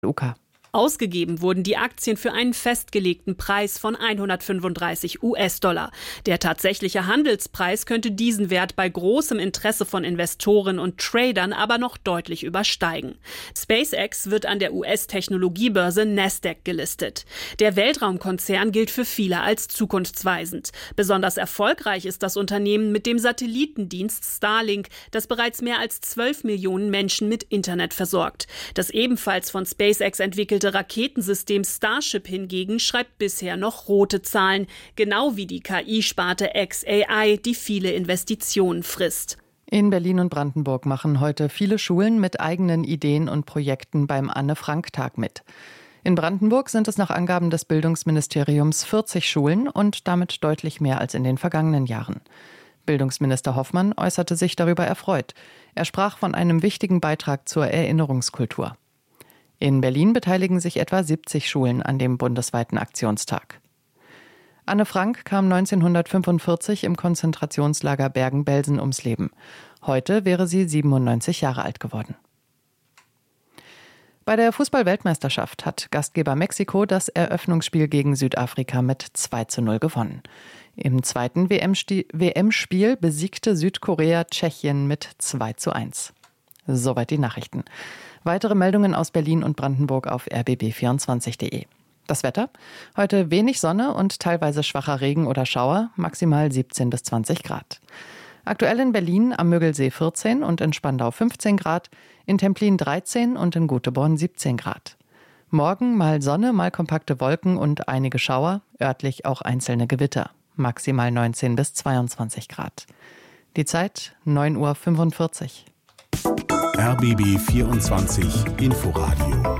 Luca. Ausgegeben wurden die Aktien für einen festgelegten Preis von 135 US-Dollar. Der tatsächliche Handelspreis könnte diesen Wert bei großem Interesse von Investoren und Tradern aber noch deutlich übersteigen. SpaceX wird an der US-Technologiebörse Nasdaq gelistet. Der Weltraumkonzern gilt für viele als zukunftsweisend. Besonders erfolgreich ist das Unternehmen mit dem Satellitendienst Starlink, das bereits mehr als 12 Millionen Menschen mit Internet versorgt. Das ebenfalls von SpaceX entwickelte Raketensystem Starship hingegen schreibt bisher noch rote Zahlen, genau wie die KI-Sparte xAI, die viele Investitionen frisst. In Berlin und Brandenburg machen heute viele Schulen mit eigenen Ideen und Projekten beim Anne-Frank-Tag mit. In Brandenburg sind es nach Angaben des Bildungsministeriums 40 Schulen und damit deutlich mehr als in den vergangenen Jahren. Bildungsminister Hoffmann äußerte sich darüber erfreut. Er sprach von einem wichtigen Beitrag zur Erinnerungskultur. In Berlin beteiligen sich etwa 70 Schulen an dem bundesweiten Aktionstag. Anne Frank kam 1945 im Konzentrationslager Bergen-Belsen ums Leben. Heute wäre sie 97 Jahre alt geworden. Bei der Fußball-Weltmeisterschaft hat Gastgeber Mexiko das Eröffnungsspiel gegen Südafrika mit 2:0 gewonnen. Im zweiten WM-Spiel besiegte Südkorea Tschechien mit 2:1. Soweit die Nachrichten. Weitere Meldungen aus Berlin und Brandenburg auf rbb24.de. Das Wetter? Heute wenig Sonne und teilweise schwacher Regen oder Schauer, maximal 17 bis 20 Grad. Aktuell in Berlin am Müggelsee 14 und in Spandau 15 Grad, in Templin 13 und in Göteborg 17 Grad. Morgen mal Sonne, mal kompakte Wolken und einige Schauer, örtlich auch einzelne Gewitter, maximal 19 bis 22 Grad. Die Zeit 9:45 Uhr. RBB 24 Inforadio.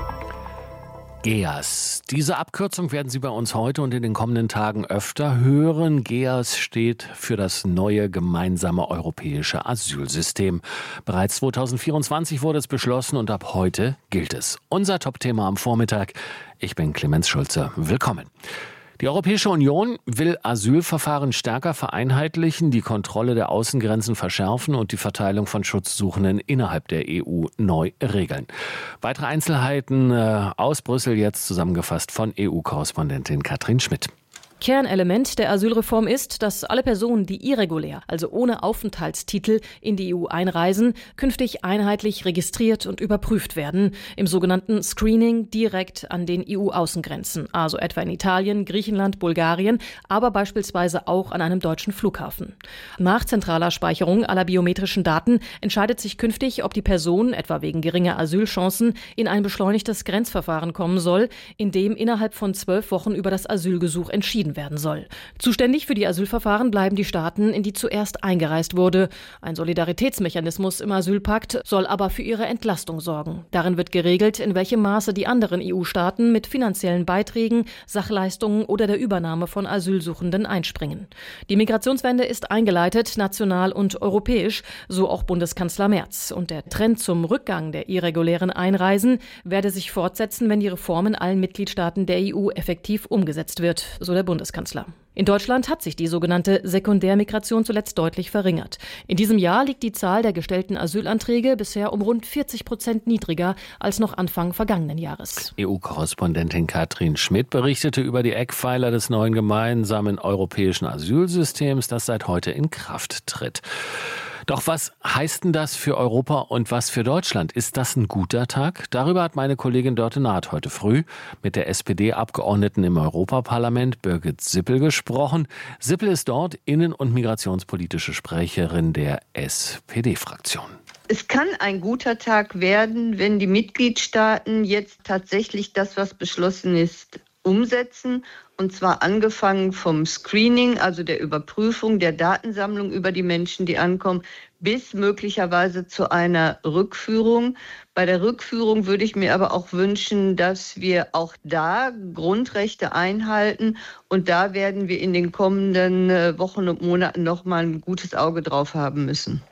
GEAS. Diese Abkürzung werden Sie bei uns heute und in den kommenden Tagen öfter hören. GEAS steht für das neue gemeinsame europäische Asylsystem. Bereits 2024 wurde es beschlossen und ab heute gilt es. Unser Top-Thema am Vormittag. Ich bin Clemens Schulze. Willkommen. Die Europäische Union will Asylverfahren stärker vereinheitlichen, die Kontrolle der Außengrenzen verschärfen und die Verteilung von Schutzsuchenden innerhalb der EU neu regeln. Weitere Einzelheiten aus Brüssel jetzt zusammengefasst von EU-Korrespondentin Katrin Schmidt. Kernelement der Asylreform ist, dass alle Personen, die irregulär, also ohne Aufenthaltstitel, in die EU einreisen, künftig einheitlich registriert und überprüft werden, im sogenannten Screening direkt an den EU-Außengrenzen, also etwa in Italien, Griechenland, Bulgarien, aber beispielsweise auch an einem deutschen Flughafen. Nach zentraler Speicherung aller biometrischen Daten entscheidet sich künftig, ob die Person, etwa wegen geringer Asylchancen, in ein beschleunigtes Grenzverfahren kommen soll, in dem innerhalb von 12 Wochen über das Asylgesuch entschieden werden soll. Zuständig für die Asylverfahren bleiben die Staaten, in die zuerst eingereist wurde. Ein Solidaritätsmechanismus im Asylpakt soll aber für ihre Entlastung sorgen. Darin wird geregelt, in welchem Maße die anderen EU-Staaten mit finanziellen Beiträgen, Sachleistungen oder der Übernahme von Asylsuchenden einspringen. Die Migrationswende ist eingeleitet, national und europäisch, so auch Bundeskanzler Merz. Und der Trend zum Rückgang der irregulären Einreisen werde sich fortsetzen, wenn die Reform in allen Mitgliedstaaten der EU effektiv umgesetzt wird, so der Bundeskanzler. In Deutschland hat sich die sogenannte Sekundärmigration zuletzt deutlich verringert. In diesem Jahr liegt die Zahl der gestellten Asylanträge bisher um rund 40% niedriger als noch Anfang vergangenen Jahres. EU-Korrespondentin Katrin Schmidt berichtete über die Eckpfeiler des neuen gemeinsamen europäischen Asylsystems, das seit heute in Kraft tritt. Doch was heißt denn das für Europa und was für Deutschland? Ist das ein guter Tag? Darüber hat meine Kollegin Dörte Naht heute früh mit der SPD-Abgeordneten im Europaparlament Birgit Sippel gesprochen. Sippel ist dort innen- und migrationspolitische Sprecherin der SPD-Fraktion. Es kann ein guter Tag werden, wenn die Mitgliedstaaten jetzt tatsächlich das, was beschlossen ist, umsetzen. Und zwar angefangen vom Screening, also der Überprüfung, der Datensammlung über die Menschen, die ankommen, bis möglicherweise zu einer Rückführung. Bei der Rückführung würde ich mir aber auch wünschen, dass wir auch da Grundrechte einhalten. Und da werden wir in den kommenden Wochen und Monaten noch mal ein gutes Auge drauf haben müssen.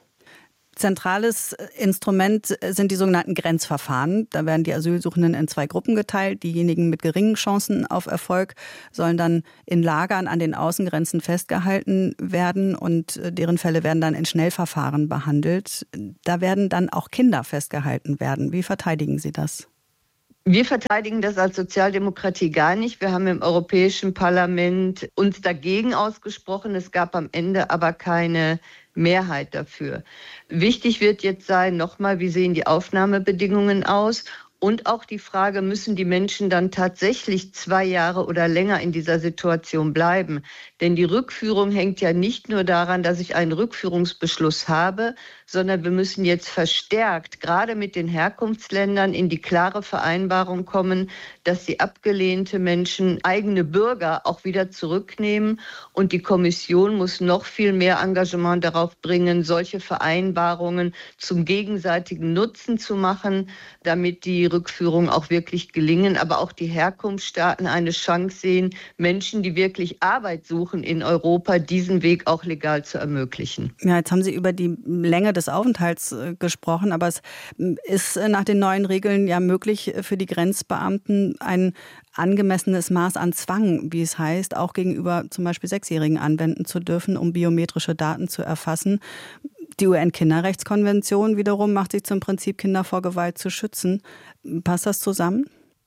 Zentrales Instrument sind die sogenannten Grenzverfahren. Da werden die Asylsuchenden in 2 Gruppen geteilt. Diejenigen mit geringen Chancen auf Erfolg sollen dann in Lagern an den Außengrenzen festgehalten werden und deren Fälle werden dann in Schnellverfahren behandelt. Da werden dann auch Kinder festgehalten werden. Wie verteidigen Sie das? Wir verteidigen das als Sozialdemokratie gar nicht. Wir haben im Europäischen Parlament uns dagegen ausgesprochen. Es gab am Ende aber keine Mehrheit dafür. Wichtig wird jetzt sein, nochmal, wie sehen die Aufnahmebedingungen aus? Und auch die Frage, müssen die Menschen dann tatsächlich 2 Jahre oder länger in dieser Situation bleiben? Denn die Rückführung hängt ja nicht nur daran, dass ich einen Rückführungsbeschluss habe, sondern wir müssen jetzt verstärkt, gerade mit den Herkunftsländern, in die klare Vereinbarung kommen, dass die abgelehnte Menschen eigene Bürger auch wieder zurücknehmen. Und die Kommission muss noch viel mehr Engagement darauf bringen, solche Vereinbarungen zum gegenseitigen Nutzen zu machen, damit die Rückführungen auch wirklich gelingen, aber auch die Herkunftsstaaten eine Chance sehen, Menschen, die wirklich Arbeit suchen in Europa, diesen Weg auch legal zu ermöglichen. Ja, jetzt haben Sie über die Länge des Aufenthalts gesprochen, aber es ist nach den neuen Regeln ja möglich für die Grenzbeamten ein angemessenes Maß an Zwang, wie es heißt, auch gegenüber zum Beispiel 6-Jährigen anwenden zu dürfen, um biometrische Daten zu erfassen. Die UN-Kinderrechtskonvention wiederum macht sich zum Prinzip, Kinder vor Gewalt zu schützen. Passt das zusammen?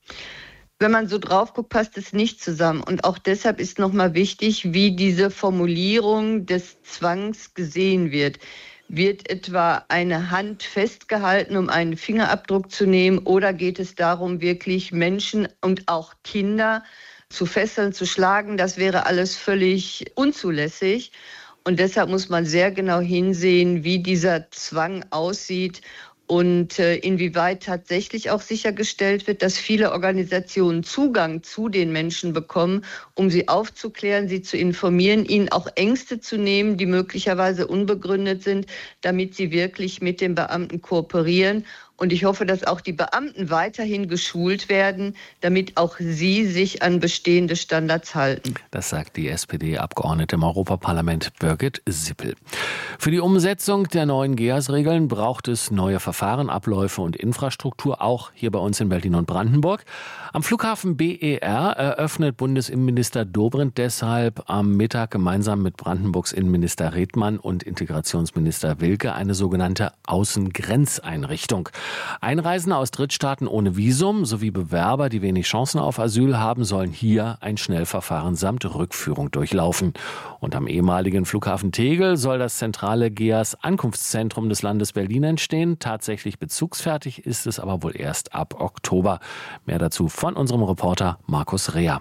Wenn man so drauf guckt, passt es nicht zusammen. Und auch deshalb ist nochmal wichtig, wie diese Formulierung des Zwangs gesehen wird. Wird etwa eine Hand festgehalten, um einen Fingerabdruck zu nehmen, oder geht es darum, wirklich Menschen und auch Kinder zu fesseln, zu schlagen? Das wäre alles völlig unzulässig. Und deshalb muss man sehr genau hinsehen, wie dieser Zwang aussieht und inwieweit tatsächlich auch sichergestellt wird, dass viele Organisationen Zugang zu den Menschen bekommen, um sie aufzuklären, sie zu informieren, ihnen auch Ängste zu nehmen, die möglicherweise unbegründet sind, damit sie wirklich mit den Beamten kooperieren. Und ich hoffe, dass auch die Beamten weiterhin geschult werden, damit auch sie sich an bestehende Standards halten. Das sagt die SPD-Abgeordnete im Europaparlament Birgit Sippel. Für die Umsetzung der neuen GEAS-Regeln braucht es neue Verfahren, Abläufe und Infrastruktur, auch hier bei uns in Berlin und Brandenburg. Am Flughafen BER eröffnet Bundesinnenminister Dobrindt deshalb am Mittag gemeinsam mit Brandenburgs Innenminister Redmann und Integrationsminister Wilke eine sogenannte Außengrenzeinrichtung. Einreisende aus Drittstaaten ohne Visum sowie Bewerber, die wenig Chancen auf Asyl haben, sollen hier ein Schnellverfahren samt Rückführung durchlaufen. Und am ehemaligen Flughafen Tegel soll das zentrale GEAS-Ankunftszentrum des Landes Berlin entstehen. Tatsächlich bezugsfertig ist es aber wohl erst ab Oktober. Mehr dazu von unserem Reporter Markus Reher.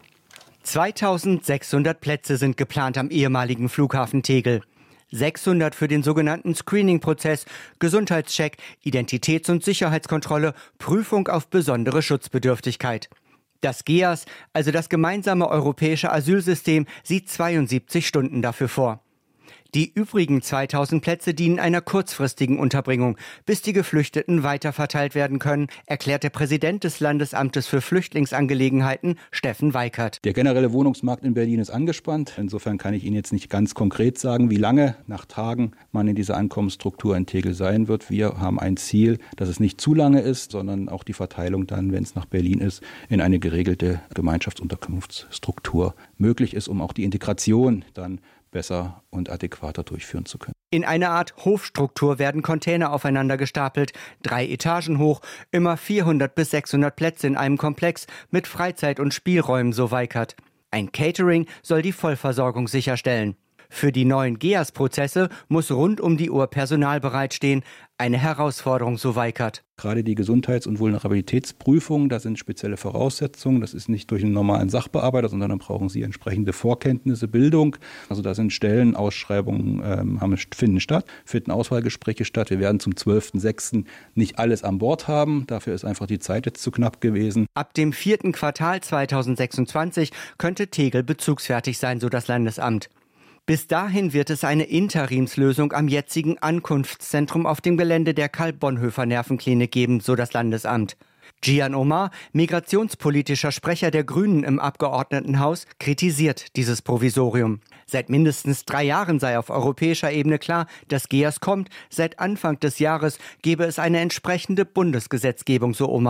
2600 Plätze sind geplant am ehemaligen Flughafen Tegel. 600 für den sogenannten Screening-Prozess, Gesundheitscheck, Identitäts- und Sicherheitskontrolle, Prüfung auf besondere Schutzbedürftigkeit. Das GEAS, also das gemeinsame europäische Asylsystem, sieht 72 Stunden dafür vor. Die übrigen 2000 Plätze dienen einer kurzfristigen Unterbringung, bis die Geflüchteten weiterverteilt werden können, erklärt der Präsident des Landesamtes für Flüchtlingsangelegenheiten, Steffen Weikert. Der generelle Wohnungsmarkt in Berlin ist angespannt. Insofern kann ich Ihnen jetzt nicht ganz konkret sagen, wie lange nach Tagen man in dieser Ankommensstruktur in Tegel sein wird. Wir haben ein Ziel, dass es nicht zu lange ist, sondern auch die Verteilung dann, wenn es nach Berlin ist, in eine geregelte Gemeinschaftsunterkunftsstruktur möglich ist, um auch die Integration dann besser und adäquater durchführen zu können. In einer Art Hofstruktur werden Container aufeinander gestapelt, 3 Etagen hoch, immer 400 bis 600 Plätze in einem Komplex mit Freizeit- und Spielräumen, so Weikert. Ein Catering soll die Vollversorgung sicherstellen. Für die neuen GEAS-Prozesse muss rund um die Uhr Personal bereitstehen. Eine Herausforderung, so Weikert. Gerade die Gesundheits- und Vulnerabilitätsprüfung, da sind spezielle Voraussetzungen. Das ist nicht durch einen normalen Sachbearbeiter, sondern dann brauchen Sie entsprechende Vorkenntnisse, Bildung. Also da sind Stellenausschreibungen, finden statt, finden Auswahlgespräche statt. Wir werden zum 12.06. nicht alles an Bord haben. Dafür ist einfach die Zeit jetzt zu knapp gewesen. Ab dem 4. Quartal 2026 könnte Tegel bezugsfertig sein, so das Landesamt. Bis dahin wird es eine Interimslösung am jetzigen Ankunftszentrum auf dem Gelände der Karl-Bonhoeffer-Nervenklinik geben, so das Landesamt. Gian Omar, migrationspolitischer Sprecher der Grünen im Abgeordnetenhaus, kritisiert dieses Provisorium. Seit mindestens 3 Jahren sei auf europäischer Ebene klar, dass GEAS kommt. Seit Anfang des Jahres gebe es eine entsprechende Bundesgesetzgebung, so Omar.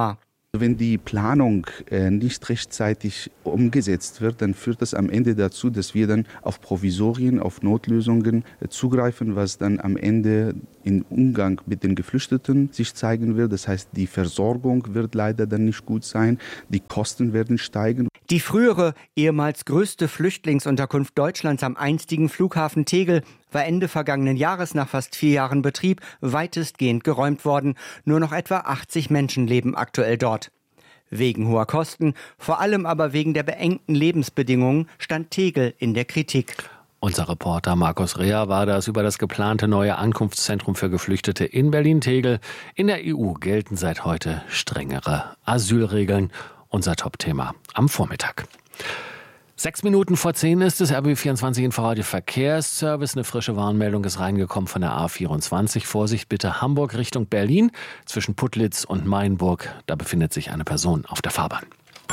Wenn die Planung nicht rechtzeitig umgesetzt wird, dann führt das am Ende dazu, dass wir dann auf Provisorien, auf Notlösungen zugreifen, was dann am Ende im Umgang mit den Geflüchteten sich zeigen wird. Das heißt, die Versorgung wird leider dann nicht gut sein, die Kosten werden steigen. Die frühere, ehemals größte Flüchtlingsunterkunft Deutschlands am einstigen Flughafen Tegel war Ende vergangenen Jahres nach fast 4 Jahren Betrieb weitestgehend geräumt worden. Nur noch etwa 80 Menschen leben aktuell dort. Wegen hoher Kosten, vor allem aber wegen der beengten Lebensbedingungen, stand Tegel in der Kritik. Unser Reporter Markus Rea war das über das geplante neue Ankunftszentrum für Geflüchtete in Berlin-Tegel. In der EU gelten seit heute strengere Asylregeln. Unser Top-Thema am Vormittag. 6 Minuten vor 10 ist es, RBB24 Inforadio Verkehrsservice. Eine frische Warnmeldung ist reingekommen von der A24. Vorsicht bitte, Hamburg Richtung Berlin. Zwischen Putlitz und Mainburg, da befindet sich eine Person auf der Fahrbahn.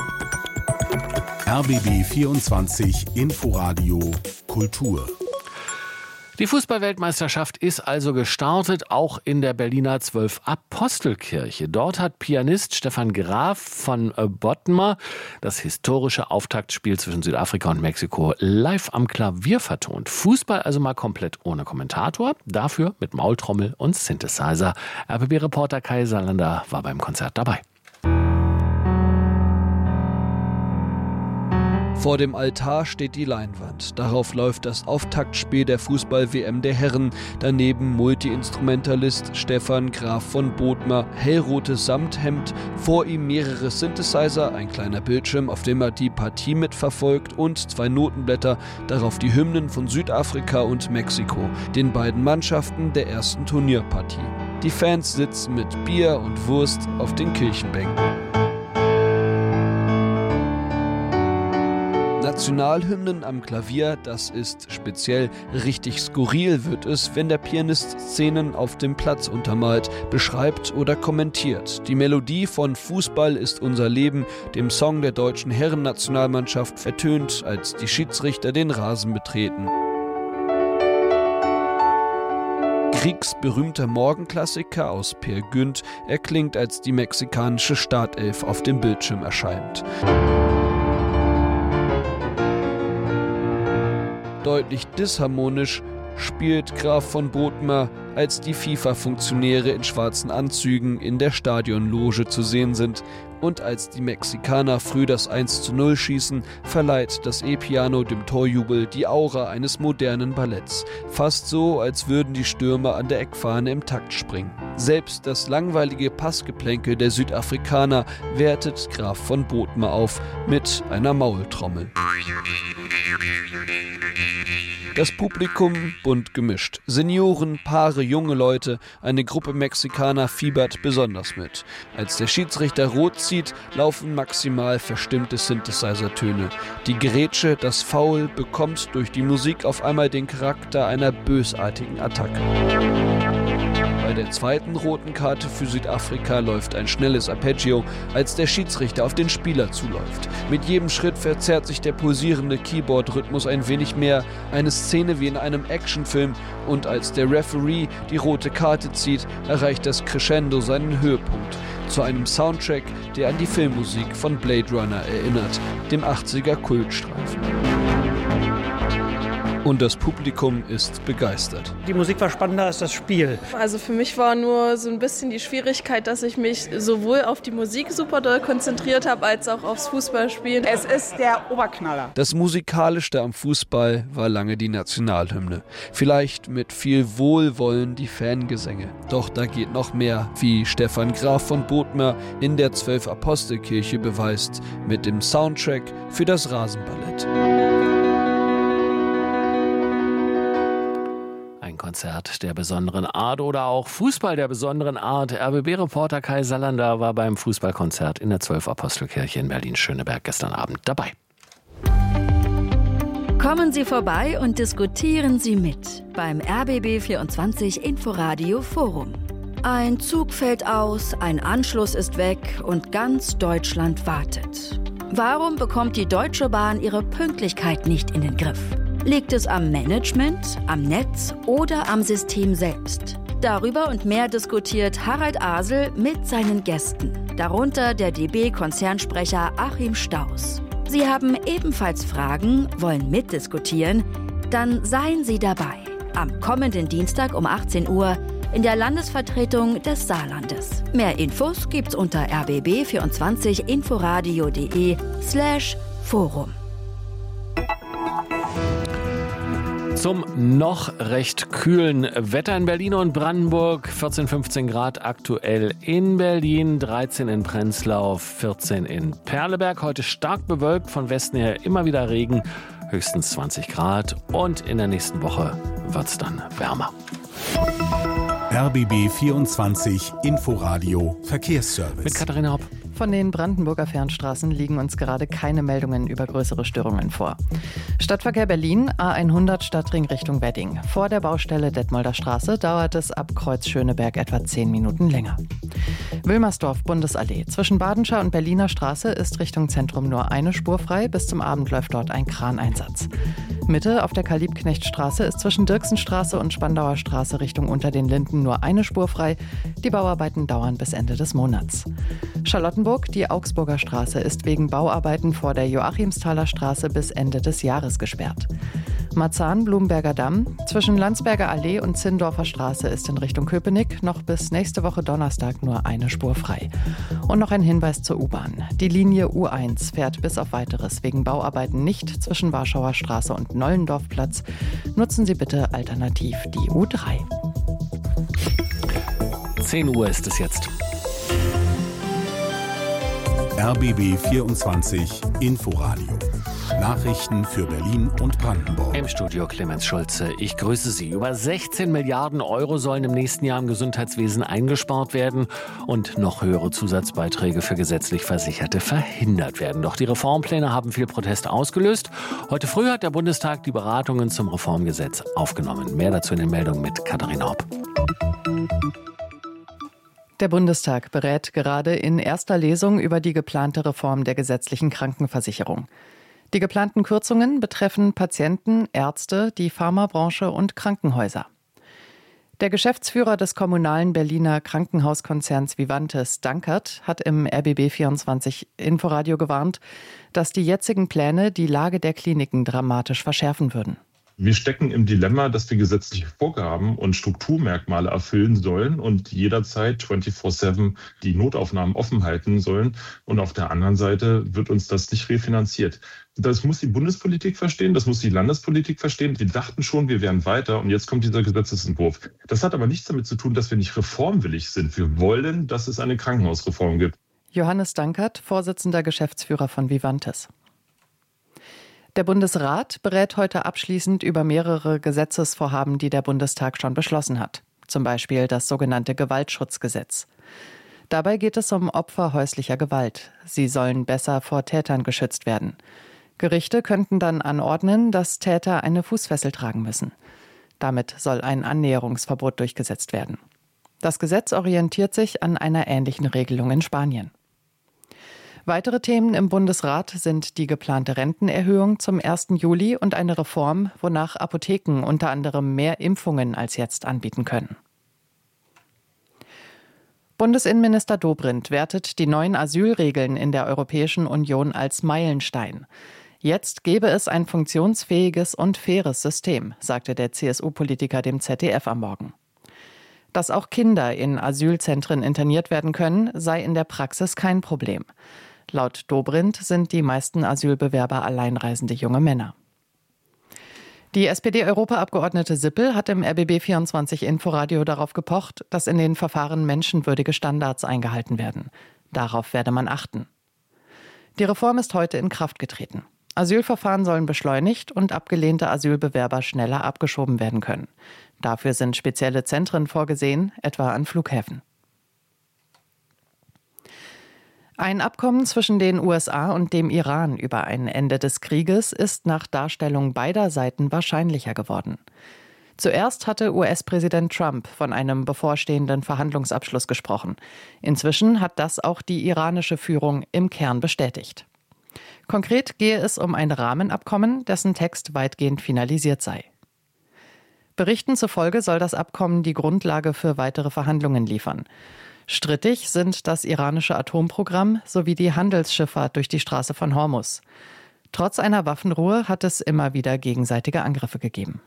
RBB24 Inforadio Kultur. Die Fußballweltmeisterschaft ist also gestartet, auch in der Berliner 12-Apostelkirche. Dort hat Pianist Stefan Graf von Bodmer das historische Auftaktspiel zwischen Südafrika und Mexiko live am Klavier vertont. Fußball also mal komplett ohne Kommentator, dafür mit Maultrommel und Synthesizer. RBB-Reporter Kai Salander war beim Konzert dabei. Vor dem Altar steht die Leinwand. Darauf läuft das Auftaktspiel der Fußball-WM der Herren. Daneben Multi-Instrumentalist Stefan Graf von Bodmer, hellrotes Samthemd, vor ihm mehrere Synthesizer, ein kleiner Bildschirm, auf dem er die Partie mitverfolgt und 2 Notenblätter, darauf die Hymnen von Südafrika und Mexiko, den beiden Mannschaften der ersten Turnierpartie. Die Fans sitzen mit Bier und Wurst auf den Kirchenbänken. Nationalhymnen am Klavier, das ist speziell. Richtig skurril wird es, wenn der Pianist Szenen auf dem Platz untermalt, beschreibt oder kommentiert. Die Melodie von Fußball ist unser Leben, dem Song der deutschen Herrennationalmannschaft, ertönt, als die Schiedsrichter den Rasen betreten. Kriegsberühmter Morgenklassiker aus Peer Gynt erklingt, als die mexikanische Startelf auf dem Bildschirm erscheint. Deutlich disharmonisch spielt Graf von Bodmer, als die FIFA-Funktionäre in schwarzen Anzügen in der Stadionloge zu sehen sind. Und als die Mexikaner früh das 1:0 schießen, verleiht das E-Piano dem Torjubel die Aura eines modernen Balletts. Fast so, als würden die Stürmer an der Eckfahne im Takt springen. Selbst das langweilige Passgeplänkel der Südafrikaner wertet Graf von Bodmer auf mit einer Maultrommel. Das Publikum bunt gemischt. Senioren, Paare, junge Leute, eine Gruppe Mexikaner fiebert besonders mit. Als der Schiedsrichter rot zieht, laufen maximal verstimmte Synthesizer-Töne. Die Grätsche, das Foul, bekommt durch die Musik auf einmal den Charakter einer bösartigen Attacke. Bei der zweiten roten Karte für Südafrika läuft ein schnelles Arpeggio, als der Schiedsrichter auf den Spieler zuläuft. Mit jedem Schritt verzerrt sich der pulsierende Keyboard-Rhythmus ein wenig mehr, eine Szene wie in einem Actionfilm, und als der Referee die rote Karte zieht, erreicht das Crescendo seinen Höhepunkt. Zu einem Soundtrack, der an die Filmmusik von Blade Runner erinnert, dem 80er-Kultstreifen. Und das Publikum ist begeistert. Die Musik war spannender als das Spiel. Also für mich war nur so ein bisschen die Schwierigkeit, dass ich mich sowohl auf die Musik super doll konzentriert habe, als auch aufs Fußballspielen. Es ist der Oberknaller. Das Musikalischste am Fußball war lange die Nationalhymne. Vielleicht mit viel Wohlwollen die Fangesänge. Doch da geht noch mehr, wie Stefan Graf von Bodmer in der 12-Apostelkirche beweist, mit dem Soundtrack für das Rasenballett. Konzert der besonderen Art oder auch Fußball der besonderen Art. RBB-Reporter Kai Salander war beim Fußballkonzert in der 12-Apostelkirche in Berlin-Schöneberg gestern Abend dabei. Kommen Sie vorbei und diskutieren Sie mit beim RBB24 Inforadio Forum. Ein Zug fällt aus, ein Anschluss ist weg und ganz Deutschland wartet. Warum bekommt die Deutsche Bahn ihre Pünktlichkeit nicht in den Griff? Liegt es am Management, am Netz oder am System selbst? Darüber und mehr diskutiert Harald Asel mit seinen Gästen. darunter der DB-Konzernsprecher Achim Staus. Sie haben ebenfalls Fragen, wollen mitdiskutieren? Dann seien Sie dabei. Am kommenden Dienstag um 18 Uhr in der Landesvertretung des Saarlandes. Mehr Infos gibt's unter rbb24inforadio.de/Forum. Zum noch recht kühlen Wetter in Berlin und Brandenburg. 14, 15 Grad aktuell in Berlin, 13 in Prenzlau, 14 in Perleberg. Heute stark bewölkt, von Westen her immer wieder Regen, höchstens 20 Grad. Und in der nächsten Woche wird's dann wärmer. RBB 24 Inforadio Verkehrsservice. Mit Katharina Hopp. Von den Brandenburger Fernstraßen liegen uns gerade keine Meldungen über größere Störungen vor. Stadtverkehr Berlin, A100 Stadtring Richtung Wedding. Vor der Baustelle Detmolder Straße dauert es ab Kreuz Schöneberg etwa 10 Minuten länger. Wilmersdorf Bundesallee. Zwischen Badenschar und Berliner Straße ist Richtung Zentrum nur eine Spur frei. Bis zum Abend läuft dort ein Kraneinsatz. Mitte auf der Karl-Liebknecht-Straße ist zwischen Dirksenstraße und Spandauer Straße Richtung Unter den Linden nur eine Spur frei. Die Bauarbeiten dauern bis Ende des Monats. Charlottenburg, die Augsburger Straße, ist wegen Bauarbeiten vor der Joachimsthaler Straße bis Ende des Jahres gesperrt. Marzahn, Blumberger Damm, zwischen Landsberger Allee und Zindorfer Straße ist in Richtung Köpenick noch bis nächste Woche Donnerstag nur eine Spur frei. Und noch ein Hinweis zur U-Bahn. Die Linie U1 fährt bis auf Weiteres wegen Bauarbeiten nicht zwischen Warschauer Straße und Nollendorfplatz. Nutzen Sie bitte alternativ die U3. 10 Uhr ist es jetzt. RBB 24 Inforadio. Nachrichten für Berlin und Brandenburg. Im Studio Clemens Schulze. Ich grüße Sie. Über 16 Milliarden Euro sollen im nächsten Jahr im Gesundheitswesen eingespart werden und noch höhere Zusatzbeiträge für gesetzlich Versicherte verhindert werden. Doch die Reformpläne haben viel Protest ausgelöst. Heute früh hat der Bundestag die Beratungen zum Reformgesetz aufgenommen. Mehr dazu in den Meldungen mit Katharina Hopp. Der Bundestag berät gerade in erster Lesung über die geplante Reform der gesetzlichen Krankenversicherung. Die geplanten Kürzungen betreffen Patienten, Ärzte, die Pharmabranche und Krankenhäuser. Der Geschäftsführer des kommunalen Berliner Krankenhauskonzerns Vivantes, Dankert, hat im RBB24 Inforadio gewarnt, dass die jetzigen Pläne die Lage der Kliniken dramatisch verschärfen würden. Wir stecken im Dilemma, dass wir gesetzliche Vorgaben und Strukturmerkmale erfüllen sollen und jederzeit 24/7 die Notaufnahmen offen halten sollen. Und auf der anderen Seite wird uns das nicht refinanziert. Das muss die Bundespolitik verstehen, das muss die Landespolitik verstehen. Wir dachten schon, wir wären weiter und jetzt kommt dieser Gesetzesentwurf. Das hat aber nichts damit zu tun, dass wir nicht reformwillig sind. Wir wollen, dass es eine Krankenhausreform gibt. Johannes Dankert, Vorsitzender Geschäftsführer von Vivantes. Der Bundesrat berät heute abschließend über mehrere Gesetzesvorhaben, die der Bundestag schon beschlossen hat. Zum Beispiel das sogenannte Gewaltschutzgesetz. Dabei geht es um Opfer häuslicher Gewalt. Sie sollen besser vor Tätern geschützt werden. Gerichte könnten dann anordnen, dass Täter eine Fußfessel tragen müssen. Damit soll ein Annäherungsverbot durchgesetzt werden. Das Gesetz orientiert sich an einer ähnlichen Regelung in Spanien. Weitere Themen im Bundesrat sind die geplante Rentenerhöhung zum 1. Juli und eine Reform, wonach Apotheken unter anderem mehr Impfungen als jetzt anbieten können. Bundesinnenminister Dobrindt wertet die neuen Asylregeln in der Europäischen Union als Meilenstein. Jetzt gäbe es ein funktionsfähiges und faires System, sagte der CSU-Politiker dem ZDF am Morgen. Dass auch Kinder in Asylzentren interniert werden können, sei in der Praxis kein Problem. Laut Dobrindt sind die meisten Asylbewerber alleinreisende junge Männer. Die SPD-Europaabgeordnete Sippel hat im RBB24 Inforadio darauf gepocht, dass in den Verfahren menschenwürdige Standards eingehalten werden. Darauf werde man achten. Die Reform ist heute in Kraft getreten. Asylverfahren sollen beschleunigt und abgelehnte Asylbewerber schneller abgeschoben werden können. Dafür sind spezielle Zentren vorgesehen, etwa an Flughäfen. Ein Abkommen zwischen den USA und dem Iran über ein Ende des Krieges ist nach Darstellung beider Seiten wahrscheinlicher geworden. Zuerst hatte US-Präsident Trump von einem bevorstehenden Verhandlungsabschluss gesprochen. Inzwischen hat das auch die iranische Führung im Kern bestätigt. Konkret gehe es um ein Rahmenabkommen, dessen Text weitgehend finalisiert sei. Berichten zufolge soll das Abkommen die Grundlage für weitere Verhandlungen liefern. Strittig sind das iranische Atomprogramm sowie die Handelsschifffahrt durch die Straße von Hormuz. Trotz einer Waffenruhe hat es immer wieder gegenseitige Angriffe gegeben.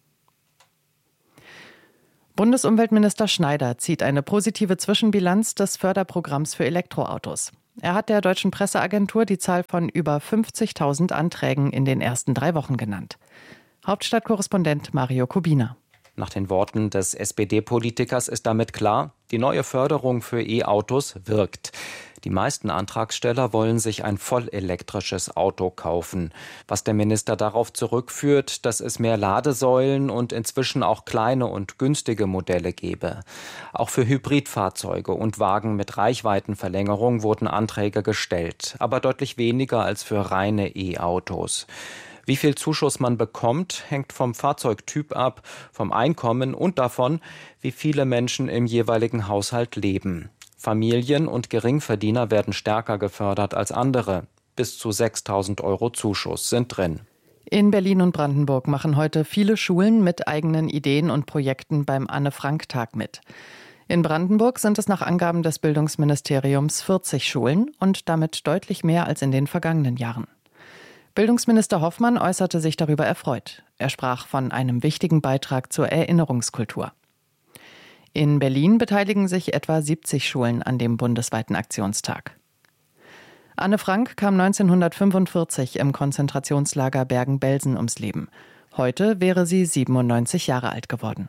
Bundesumweltminister Schneider zieht eine positive Zwischenbilanz des Förderprogramms für Elektroautos. Er hat der Deutschen Presseagentur die Zahl von über 50.000 Anträgen in den ersten 3 Wochen genannt. Hauptstadtkorrespondent Mario Kubina. Nach den Worten des SPD-Politikers ist damit klar, die neue Förderung für E-Autos wirkt. Die meisten Antragsteller wollen sich ein vollelektrisches Auto kaufen, was der Minister darauf zurückführt, dass es mehr Ladesäulen und inzwischen auch kleine und günstige Modelle gebe. Auch für Hybridfahrzeuge und Wagen mit Reichweitenverlängerung wurden Anträge gestellt, aber deutlich weniger als für reine E-Autos. Wie viel Zuschuss man bekommt, hängt vom Fahrzeugtyp ab, vom Einkommen und davon, wie viele Menschen im jeweiligen Haushalt leben. Familien und Geringverdiener werden stärker gefördert als andere. Bis zu 6.000 € Zuschuss sind drin. In Berlin und Brandenburg machen heute viele Schulen mit eigenen Ideen und Projekten beim Anne-Frank-Tag mit. In Brandenburg sind es nach Angaben des Bildungsministeriums 40 Schulen und damit deutlich mehr als in den vergangenen Jahren. Bildungsminister Hoffmann äußerte sich darüber erfreut. Er sprach von einem wichtigen Beitrag zur Erinnerungskultur. In Berlin beteiligen sich etwa 70 Schulen an dem bundesweiten Aktionstag. Anne Frank kam 1945 im Konzentrationslager Bergen-Belsen ums Leben. Heute wäre sie 97 Jahre alt geworden.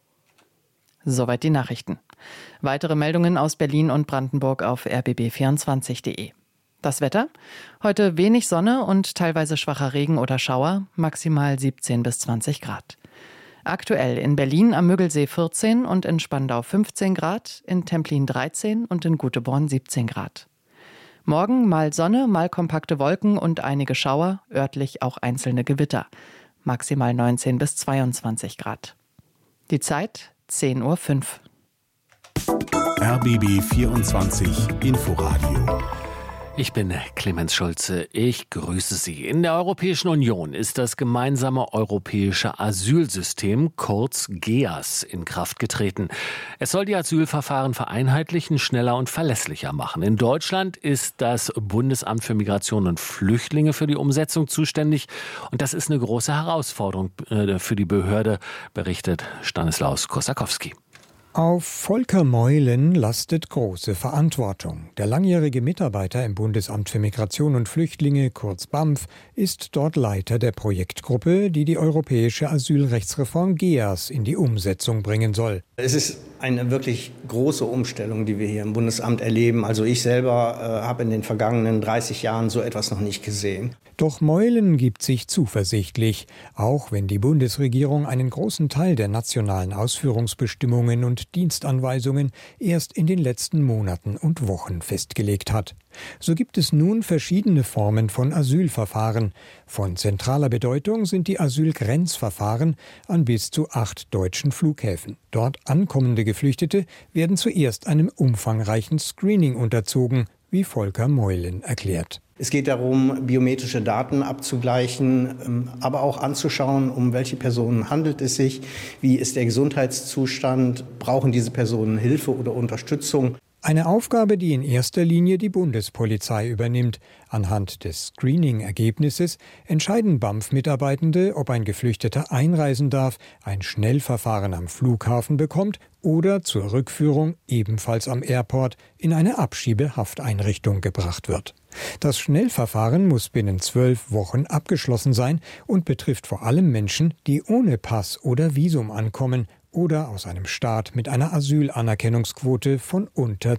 Soweit die Nachrichten. Weitere Meldungen aus Berlin und Brandenburg auf rbb24.de. Das Wetter? Heute wenig Sonne und teilweise schwacher Regen oder Schauer, maximal 17 bis 20 Grad. Aktuell in Berlin am Müggelsee 14 und in Spandau 15 Grad, in Templin 13 und in Guteborn 17 Grad. Morgen mal Sonne, mal kompakte Wolken und einige Schauer, örtlich auch einzelne Gewitter. Maximal 19 bis 22 Grad. Die Zeit 10:05 Uhr. RBB 24 Inforadio. Ich bin Clemens Schulze. Ich grüße Sie. In der Europäischen Union ist das gemeinsame europäische Asylsystem, kurz GEAS, in Kraft getreten. Es soll die Asylverfahren vereinheitlichen, schneller und verlässlicher machen. In Deutschland ist das Bundesamt für Migration und Flüchtlinge für die Umsetzung zuständig. Und das ist eine große Herausforderung für die Behörde, berichtet Stanislaus Kosakowski. Auf Volker Meulen lastet große Verantwortung. Der langjährige Mitarbeiter im Bundesamt für Migration und Flüchtlinge, kurz BAMF, ist dort Leiter der Projektgruppe, die die europäische Asylrechtsreform GEAS in die Umsetzung bringen soll. Es ist eine wirklich große Umstellung, die wir hier im Bundesamt erleben. Also ich selber habe in den vergangenen 30 Jahren so etwas noch nicht gesehen. Doch Meulen gibt sich zuversichtlich, auch wenn die Bundesregierung einen großen Teil der nationalen Ausführungsbestimmungen und Dienstanweisungen erst in den letzten Monaten und Wochen festgelegt hat. So gibt es nun verschiedene Formen von Asylverfahren. Von zentraler Bedeutung sind die Asylgrenzverfahren an bis zu 8 deutschen Flughäfen. Dort ankommende Geflüchtete werden zuerst einem umfangreichen Screening unterzogen, wie Volker Meulen erklärt. Es geht darum, biometrische Daten abzugleichen, aber auch anzuschauen, um welche Personen handelt es sich, wie ist der Gesundheitszustand, brauchen diese Personen Hilfe oder Unterstützung. Eine Aufgabe, die in erster Linie die Bundespolizei übernimmt. Anhand des Screening-Ergebnisses entscheiden BAMF-Mitarbeitende, ob ein Geflüchteter einreisen darf, ein Schnellverfahren am Flughafen bekommt oder zur Rückführung, ebenfalls am Airport, in eine Abschiebehafteinrichtung gebracht wird. Das Schnellverfahren muss binnen 12 Wochen abgeschlossen sein und betrifft vor allem Menschen, die ohne Pass oder Visum ankommen oder aus einem Staat mit einer Asylanerkennungsquote von unter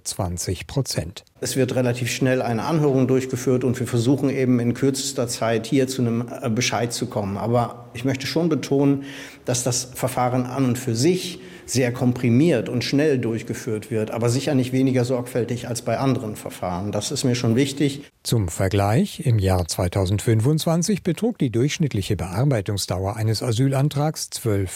20%. Es wird relativ schnell eine Anhörung durchgeführt und wir versuchen eben in kürzester Zeit hier zu einem Bescheid zu kommen. Aber ich möchte schon betonen, dass das Verfahren an und für sich sehr komprimiert und schnell durchgeführt wird, aber sicher nicht weniger sorgfältig als bei anderen Verfahren. Das ist mir schon wichtig. Zum Vergleich, im Jahr 2025 betrug die durchschnittliche Bearbeitungsdauer eines Asylantrags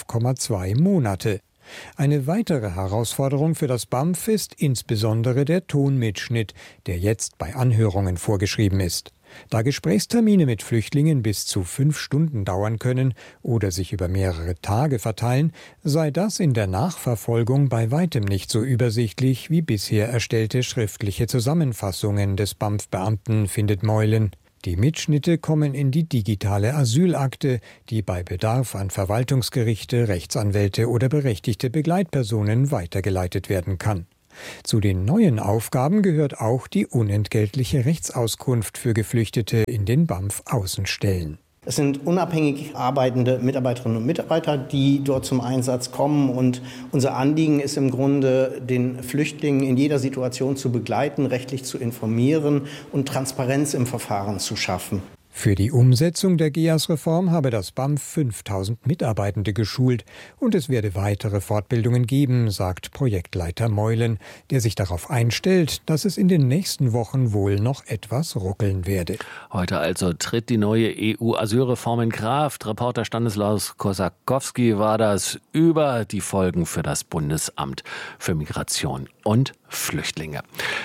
12,2 Monate. Eine weitere Herausforderung für das BAMF ist insbesondere der Tonmitschnitt, der jetzt bei Anhörungen vorgeschrieben ist. Da Gesprächstermine mit Flüchtlingen bis zu 5 Stunden dauern können oder sich über mehrere Tage verteilen, sei das in der Nachverfolgung bei weitem nicht so übersichtlich wie bisher erstellte schriftliche Zusammenfassungen des BAMF-Beamten, findet Meulen. Die Mitschnitte kommen in die digitale Asylakte, die bei Bedarf an Verwaltungsgerichte, Rechtsanwälte oder berechtigte Begleitpersonen weitergeleitet werden kann. Zu den neuen Aufgaben gehört auch die unentgeltliche Rechtsauskunft für Geflüchtete in den BAMF-Außenstellen. Es sind unabhängig arbeitende Mitarbeiterinnen und Mitarbeiter, die dort zum Einsatz kommen. Und unser Anliegen ist im Grunde, den Flüchtlingen in jeder Situation zu begleiten, rechtlich zu informieren und Transparenz im Verfahren zu schaffen. Für die Umsetzung der GEAS-Reform habe das BAMF 5000 Mitarbeitende geschult und es werde weitere Fortbildungen geben, sagt Projektleiter Meulen, der sich darauf einstellt, dass es in den nächsten Wochen wohl noch etwas ruckeln werde. Heute also tritt die neue EU-Asylreform in Kraft. Reporter Stanislaus Kosakowski war das über die Folgen für das Bundesamt für Migration und Flüchtlinge.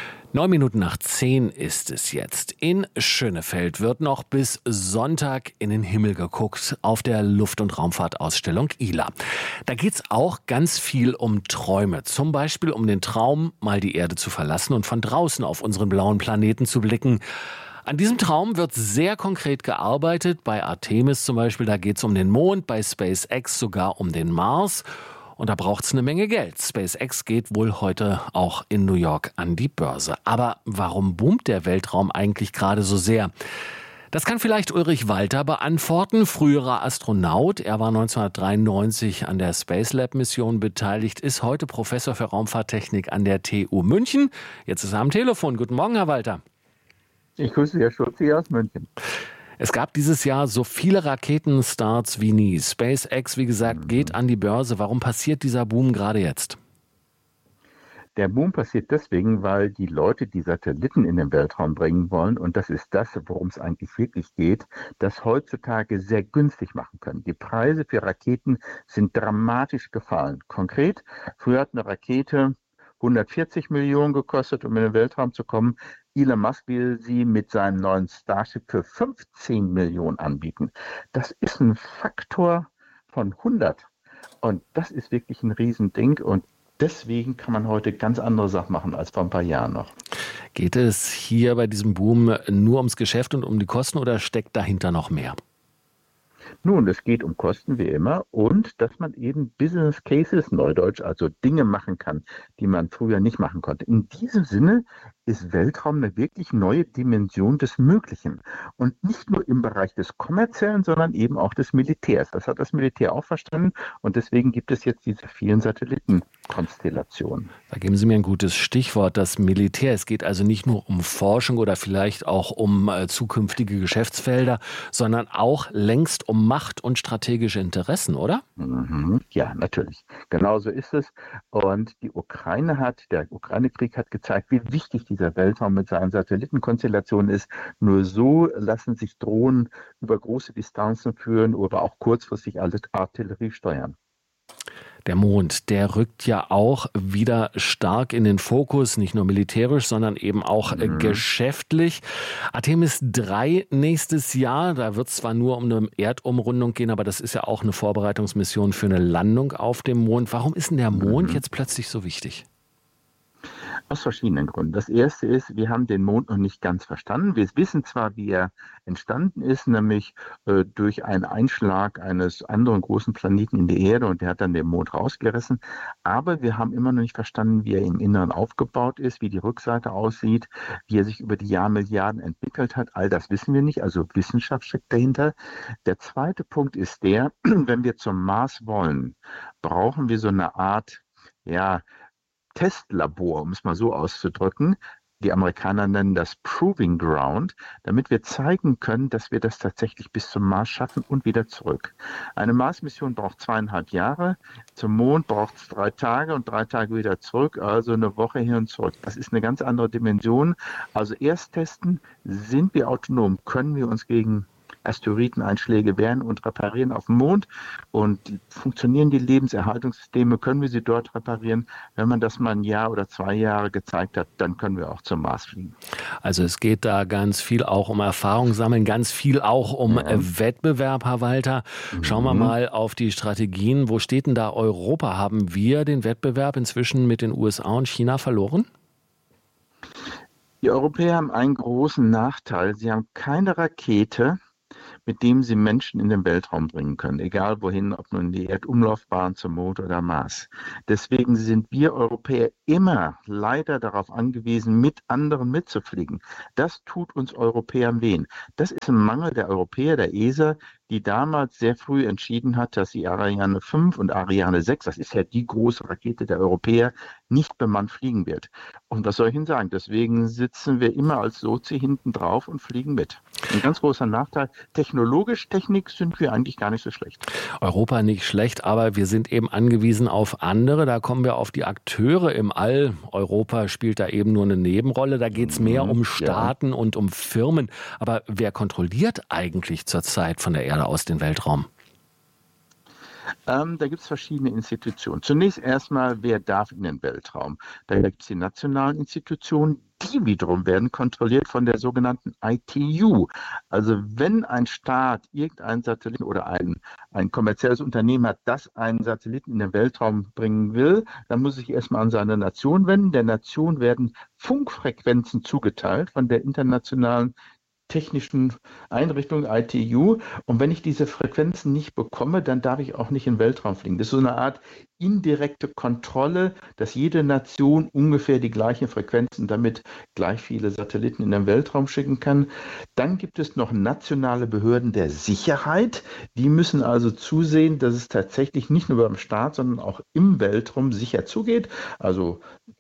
9:09 ist es jetzt. In Schönefeld wird noch bis Sonntag in den Himmel geguckt auf der Luft- und Raumfahrtausstellung ILA. Da geht's auch ganz viel um Träume. Zum Beispiel um den Traum, mal die Erde zu verlassen und von draußen auf unseren blauen Planeten zu blicken. An diesem Traum wird sehr konkret gearbeitet. Bei Artemis zum Beispiel, da geht's um den Mond, bei SpaceX sogar um den Mars. Und da braucht's eine Menge Geld. SpaceX geht wohl heute auch in New York an die Börse. Aber warum boomt der Weltraum eigentlich gerade so sehr? Das kann vielleicht Ulrich Walter beantworten, früherer Astronaut. Er war 1993 an der Spacelab-Mission beteiligt, ist heute Professor für Raumfahrttechnik an der TU München. Jetzt ist er am Telefon. Guten Morgen, Herr Walter. Ich grüße Herr Schulze aus München. Es gab dieses Jahr so viele Raketenstarts wie nie. SpaceX, wie gesagt, geht an die Börse. Warum passiert dieser Boom gerade jetzt? Der Boom passiert deswegen, weil die Leute die Satelliten in den Weltraum bringen wollen. Und das ist das, worum es eigentlich wirklich geht, das heutzutage sehr günstig machen können. Die Preise für Raketen sind dramatisch gefallen. Konkret, früher hat eine Rakete 140 Millionen gekostet, um in den Weltraum zu kommen. Elon Musk will sie mit seinem neuen Starship für 15 Millionen anbieten. Das ist ein Faktor von 100. Und das ist wirklich ein Riesending. Und deswegen kann man heute ganz andere Sachen machen als vor ein paar Jahren noch. Geht es hier bei diesem Boom nur ums Geschäft und um die Kosten oder steckt dahinter noch mehr? Nun, es geht um Kosten wie immer und dass man eben Business Cases, Neudeutsch, also Dinge machen kann, die man früher nicht machen konnte. In diesem Sinne ist Weltraum eine wirklich neue Dimension des Möglichen. Und nicht nur im Bereich des Kommerziellen, sondern eben auch des Militärs. Das hat das Militär auch verstanden und deswegen gibt es jetzt diese vielen Satellitenkonstellationen. Da geben Sie mir ein gutes Stichwort, das Militär. Es geht also nicht nur um Forschung oder vielleicht auch um zukünftige Geschäftsfelder, sondern auch längst um Macht und strategische Interessen, oder? Ja, natürlich. Genau so ist es. Und der Ukraine-Krieg hat gezeigt, wie wichtig dieser Weltraum mit seinen Satellitenkonstellationen ist. Nur so lassen sich Drohnen über große Distanzen führen oder auch kurzfristig Artillerie steuern. Der Mond, der rückt ja auch wieder stark in den Fokus, nicht nur militärisch, sondern eben auch geschäftlich. Artemis 3 nächstes Jahr, da wird es zwar nur um eine Erdumrundung gehen, aber das ist ja auch eine Vorbereitungsmission für eine Landung auf dem Mond. Warum ist denn der Mond jetzt plötzlich so wichtig? Aus verschiedenen Gründen. Das erste ist, wir haben den Mond noch nicht ganz verstanden. Wir wissen zwar, wie er entstanden ist, nämlich durch einen Einschlag eines anderen großen Planeten in die Erde und der hat dann den Mond rausgerissen, aber wir haben immer noch nicht verstanden, wie er im Inneren aufgebaut ist, wie die Rückseite aussieht, wie er sich über die Jahrmilliarden entwickelt hat. All das wissen wir nicht, also Wissenschaft steckt dahinter. Der zweite Punkt ist der, wenn wir zum Mars wollen, brauchen wir so eine Art, Testlabor, um es mal so auszudrücken. Die Amerikaner nennen das Proving Ground, damit wir zeigen können, dass wir das tatsächlich bis zum Mars schaffen und wieder zurück. Eine Mars-Mission braucht 2,5 Jahre, zum Mond braucht es 3 Tage und 3 Tage wieder zurück, also eine Woche hin und zurück. Das ist eine ganz andere Dimension. Also erst testen, sind wir autonom, können wir uns gegen Asteroideneinschläge werden und reparieren auf dem Mond. Und funktionieren die Lebenserhaltungssysteme, können wir sie dort reparieren? Wenn man das mal ein Jahr oder 2 Jahre gezeigt hat, dann können wir auch zum Mars fliegen. Also es geht da ganz viel auch um Erfahrung sammeln, ganz viel auch um Wettbewerb, Herr Walter. Schauen wir mal auf die Strategien. Wo steht denn da Europa? Haben wir den Wettbewerb inzwischen mit den USA und China verloren? Die Europäer haben einen großen Nachteil. Sie haben keine Rakete, mit dem sie Menschen in den Weltraum bringen können, egal wohin, ob nun die Erdumlaufbahn zum Mond oder Mars. Deswegen sind wir Europäer immer leider darauf angewiesen, mit anderen mitzufliegen. Das tut uns Europäern weh. Das ist ein Mangel der Europäer, der ESA, die damals sehr früh entschieden hat, dass die Ariane 5 und Ariane 6, das ist ja die große Rakete der Europäer, nicht bemannt fliegen wird. Und was soll ich Ihnen sagen? Deswegen sitzen wir immer als Sozi hinten drauf und fliegen mit. Ein ganz großer Nachteil. Technik sind wir eigentlich gar nicht so schlecht. Europa nicht schlecht, aber wir sind eben angewiesen auf andere. Da kommen wir auf die Akteure im All. Europa spielt da eben nur eine Nebenrolle. Da geht es mehr um Staaten und um Firmen. Aber wer kontrolliert eigentlich zurzeit von der Erde aus den Weltraum? Da gibt es verschiedene Institutionen. Zunächst erstmal, wer darf in den Weltraum? Da gibt es die nationalen Institutionen, die wiederum werden kontrolliert von der sogenannten ITU. Also wenn ein Staat irgendeinen Satelliten oder ein kommerzielles Unternehmen hat, das einen Satelliten in den Weltraum bringen will, dann muss sich erstmal an seine Nation wenden. Der Nation werden Funkfrequenzen zugeteilt von der internationalen technischen Einrichtung ITU. Und wenn ich diese Frequenzen nicht bekomme, dann darf ich auch nicht in den Weltraum fliegen. Das ist so eine Art indirekte Kontrolle, dass jede Nation ungefähr die gleichen Frequenzen, damit gleich viele Satelliten in den Weltraum schicken kann. Dann gibt es noch nationale Behörden der Sicherheit. Die müssen also zusehen, dass es tatsächlich nicht nur beim Staat, sondern auch im Weltraum sicher zugeht. Also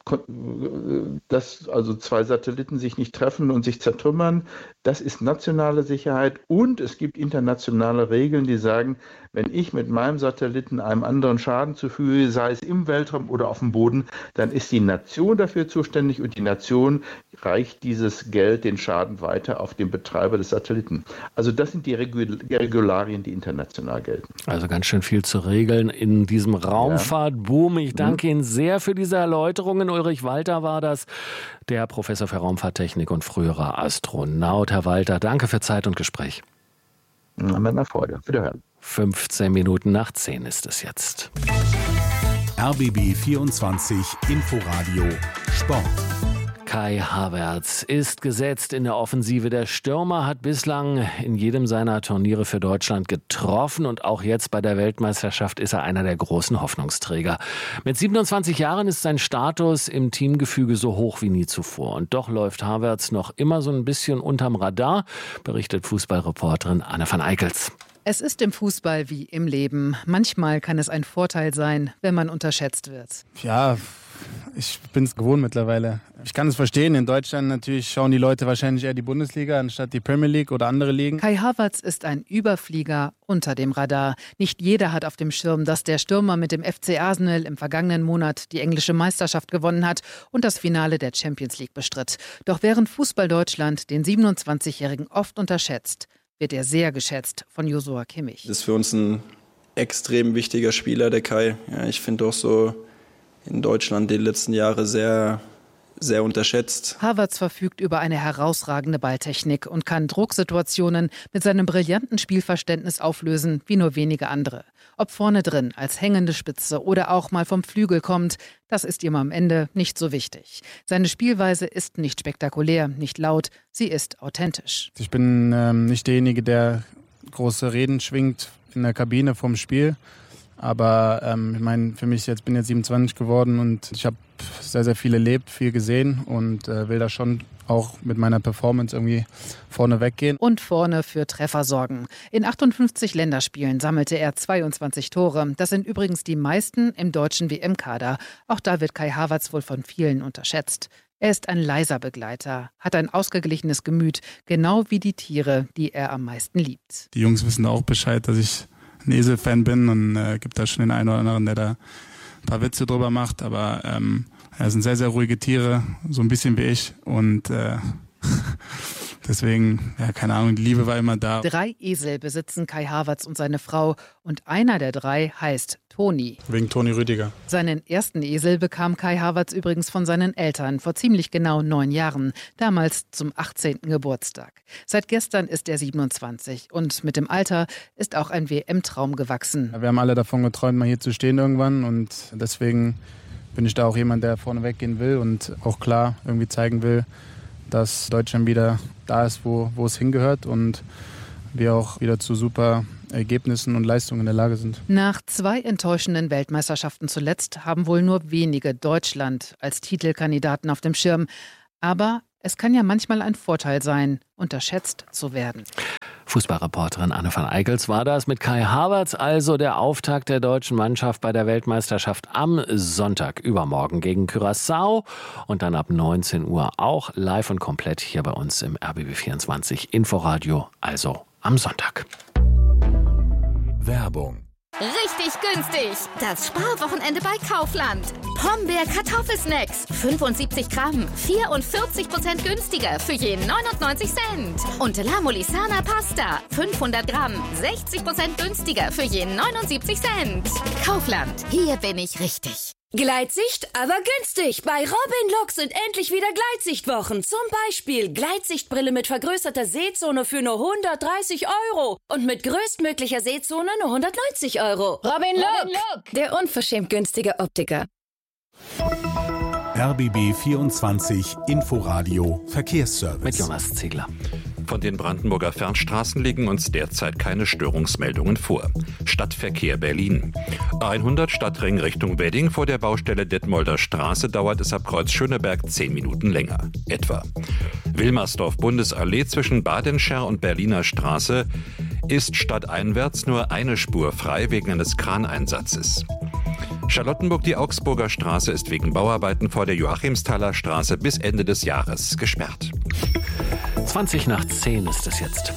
dass 2 Satelliten sich nicht treffen und sich zertrümmern, das ist nationale Sicherheit. Und es gibt internationale Regeln, die sagen, wenn ich mit meinem Satelliten einem anderen Schaden zufüge, sei es im Weltraum oder auf dem Boden, dann ist die Nation dafür zuständig und die Nation reicht dieses Geld, den Schaden weiter auf den Betreiber des Satelliten. Also das sind die Regularien, die international gelten. Also ganz schön viel zu regeln in diesem Raumfahrtboom. Ich danke Ihnen sehr für diese Erläuterungen. Ulrich Walter war das, der Professor für Raumfahrttechnik und früherer Astronaut. Herr Walter, danke für Zeit und Gespräch. Mit einer Freude. Wiederhören. 15 Minuten nach 10 ist es jetzt. RBB 24 Inforadio Sport. Kai Havertz ist gesetzt in der Offensive. Der Stürmer hat bislang in jedem seiner Turniere für Deutschland getroffen und auch jetzt bei der Weltmeisterschaft ist er einer der großen Hoffnungsträger. Mit 27 Jahren ist sein Status im Teamgefüge so hoch wie nie zuvor. Und doch läuft Havertz noch immer so ein bisschen unterm Radar, berichtet Fußballreporterin Anne van Eickels. Es ist im Fußball wie im Leben. Manchmal kann es ein Vorteil sein, wenn man unterschätzt wird. Ja, ich bin es gewohnt mittlerweile. Ich kann es verstehen. In Deutschland natürlich schauen die Leute wahrscheinlich eher die Bundesliga anstatt die Premier League oder andere Ligen. Kai Havertz ist ein Überflieger unter dem Radar. Nicht jeder hat auf dem Schirm, dass der Stürmer mit dem FC Arsenal im vergangenen Monat die englische Meisterschaft gewonnen hat und das Finale der Champions League bestritt. Doch während Fußball Deutschland den 27-Jährigen oft unterschätzt, wird er sehr geschätzt von Joshua Kimmich. Das ist für uns ein extrem wichtiger Spieler, der Kai. Ja, ich finde auch so in Deutschland die letzten Jahre sehr, sehr unterschätzt. Havertz verfügt über eine herausragende Balltechnik und kann Drucksituationen mit seinem brillanten Spielverständnis auflösen wie nur wenige andere. Ob vorne drin, als hängende Spitze oder auch mal vom Flügel kommt, das ist ihm am Ende nicht so wichtig. Seine Spielweise ist nicht spektakulär, nicht laut, sie ist authentisch. Ich bin nicht derjenige, der große Reden schwingt in der Kabine vorm Spiel. Aber ich meine, für mich bin jetzt 27 geworden und ich habe sehr, sehr viel erlebt, viel gesehen und will da schon auch mit meiner Performance irgendwie vorne weggehen. Und vorne für Treffer sorgen. In 58 Länderspielen sammelte er 22 Tore. Das sind übrigens die meisten im deutschen WM-Kader. Auch da wird Kai Havertz wohl von vielen unterschätzt. Er ist ein leiser Begleiter, hat ein ausgeglichenes Gemüt, genau wie die Tiere, die er am meisten liebt. Die Jungs wissen auch Bescheid, dass ich ein Esel-Fan bin und gibt da schon den einen oder anderen, der da ein paar Witze drüber macht, aber sind sehr, sehr ruhige Tiere, so ein bisschen wie ich und Deswegen, keine Ahnung, die Liebe war immer da. 3 Esel besitzen Kai Havertz und seine Frau und einer der 3 heißt Toni. Wegen Toni Rüdiger. Seinen ersten Esel bekam Kai Havertz übrigens von seinen Eltern vor ziemlich genau 9 Jahren, damals zum 18. Geburtstag. Seit gestern ist er 27 und mit dem Alter ist auch ein WM-Traum gewachsen. Wir haben alle davon geträumt, mal hier zu stehen irgendwann und deswegen bin ich da auch jemand, der vorne weggehen will und auch klar irgendwie zeigen will, dass Deutschland wieder da ist, wo es hingehört und wir auch wieder zu super Ergebnissen und Leistungen in der Lage sind. Nach 2 enttäuschenden Weltmeisterschaften zuletzt haben wohl nur wenige Deutschland als Titelkandidaten auf dem Schirm. Aber es kann ja manchmal ein Vorteil sein, unterschätzt zu werden. Fußballreporterin Anne van Eickels war das mit Kai Havertz, also der Auftakt der deutschen Mannschaft bei der Weltmeisterschaft am Sonntag übermorgen gegen Curaçao und dann ab 19 Uhr auch live und komplett hier bei uns im RBB24 Inforadio, also am Sonntag. Werbung. Richtig günstig. Das Sparwochenende bei Kaufland. Pombeer Kartoffelsnacks. 75 Gramm. 44% günstiger für je 99 Cent. Und La Molisana Pasta. 500 Gramm. 60% günstiger für je 79 Cent. Kaufland. Hier bin ich richtig. Gleitsicht, aber günstig. Bei Robin Look sind endlich wieder Gleitsichtwochen. Zum Beispiel Gleitsichtbrille mit vergrößerter Sehzone für nur 130 € und mit größtmöglicher Sehzone nur 190 €. Robin Look, der unverschämt günstige Optiker. RBB 24 Inforadio Verkehrsservice. Mit Jonas Ziegler. Von den Brandenburger Fernstraßen liegen uns derzeit keine Störungsmeldungen vor. Stadtverkehr Berlin. A100 Stadtring Richtung Wedding vor der Baustelle Detmolder Straße dauert es ab Kreuz Schöneberg 10 Minuten länger. Etwa. Wilmersdorf Bundesallee zwischen Badenscher und Berliner Straße ist stadteinwärts nur eine Spur frei wegen eines Kraneinsatzes. Charlottenburg, die Augsburger Straße ist wegen Bauarbeiten vor der Joachimsthaler Straße bis Ende des Jahres gesperrt. 20 nach 10 ist es jetzt.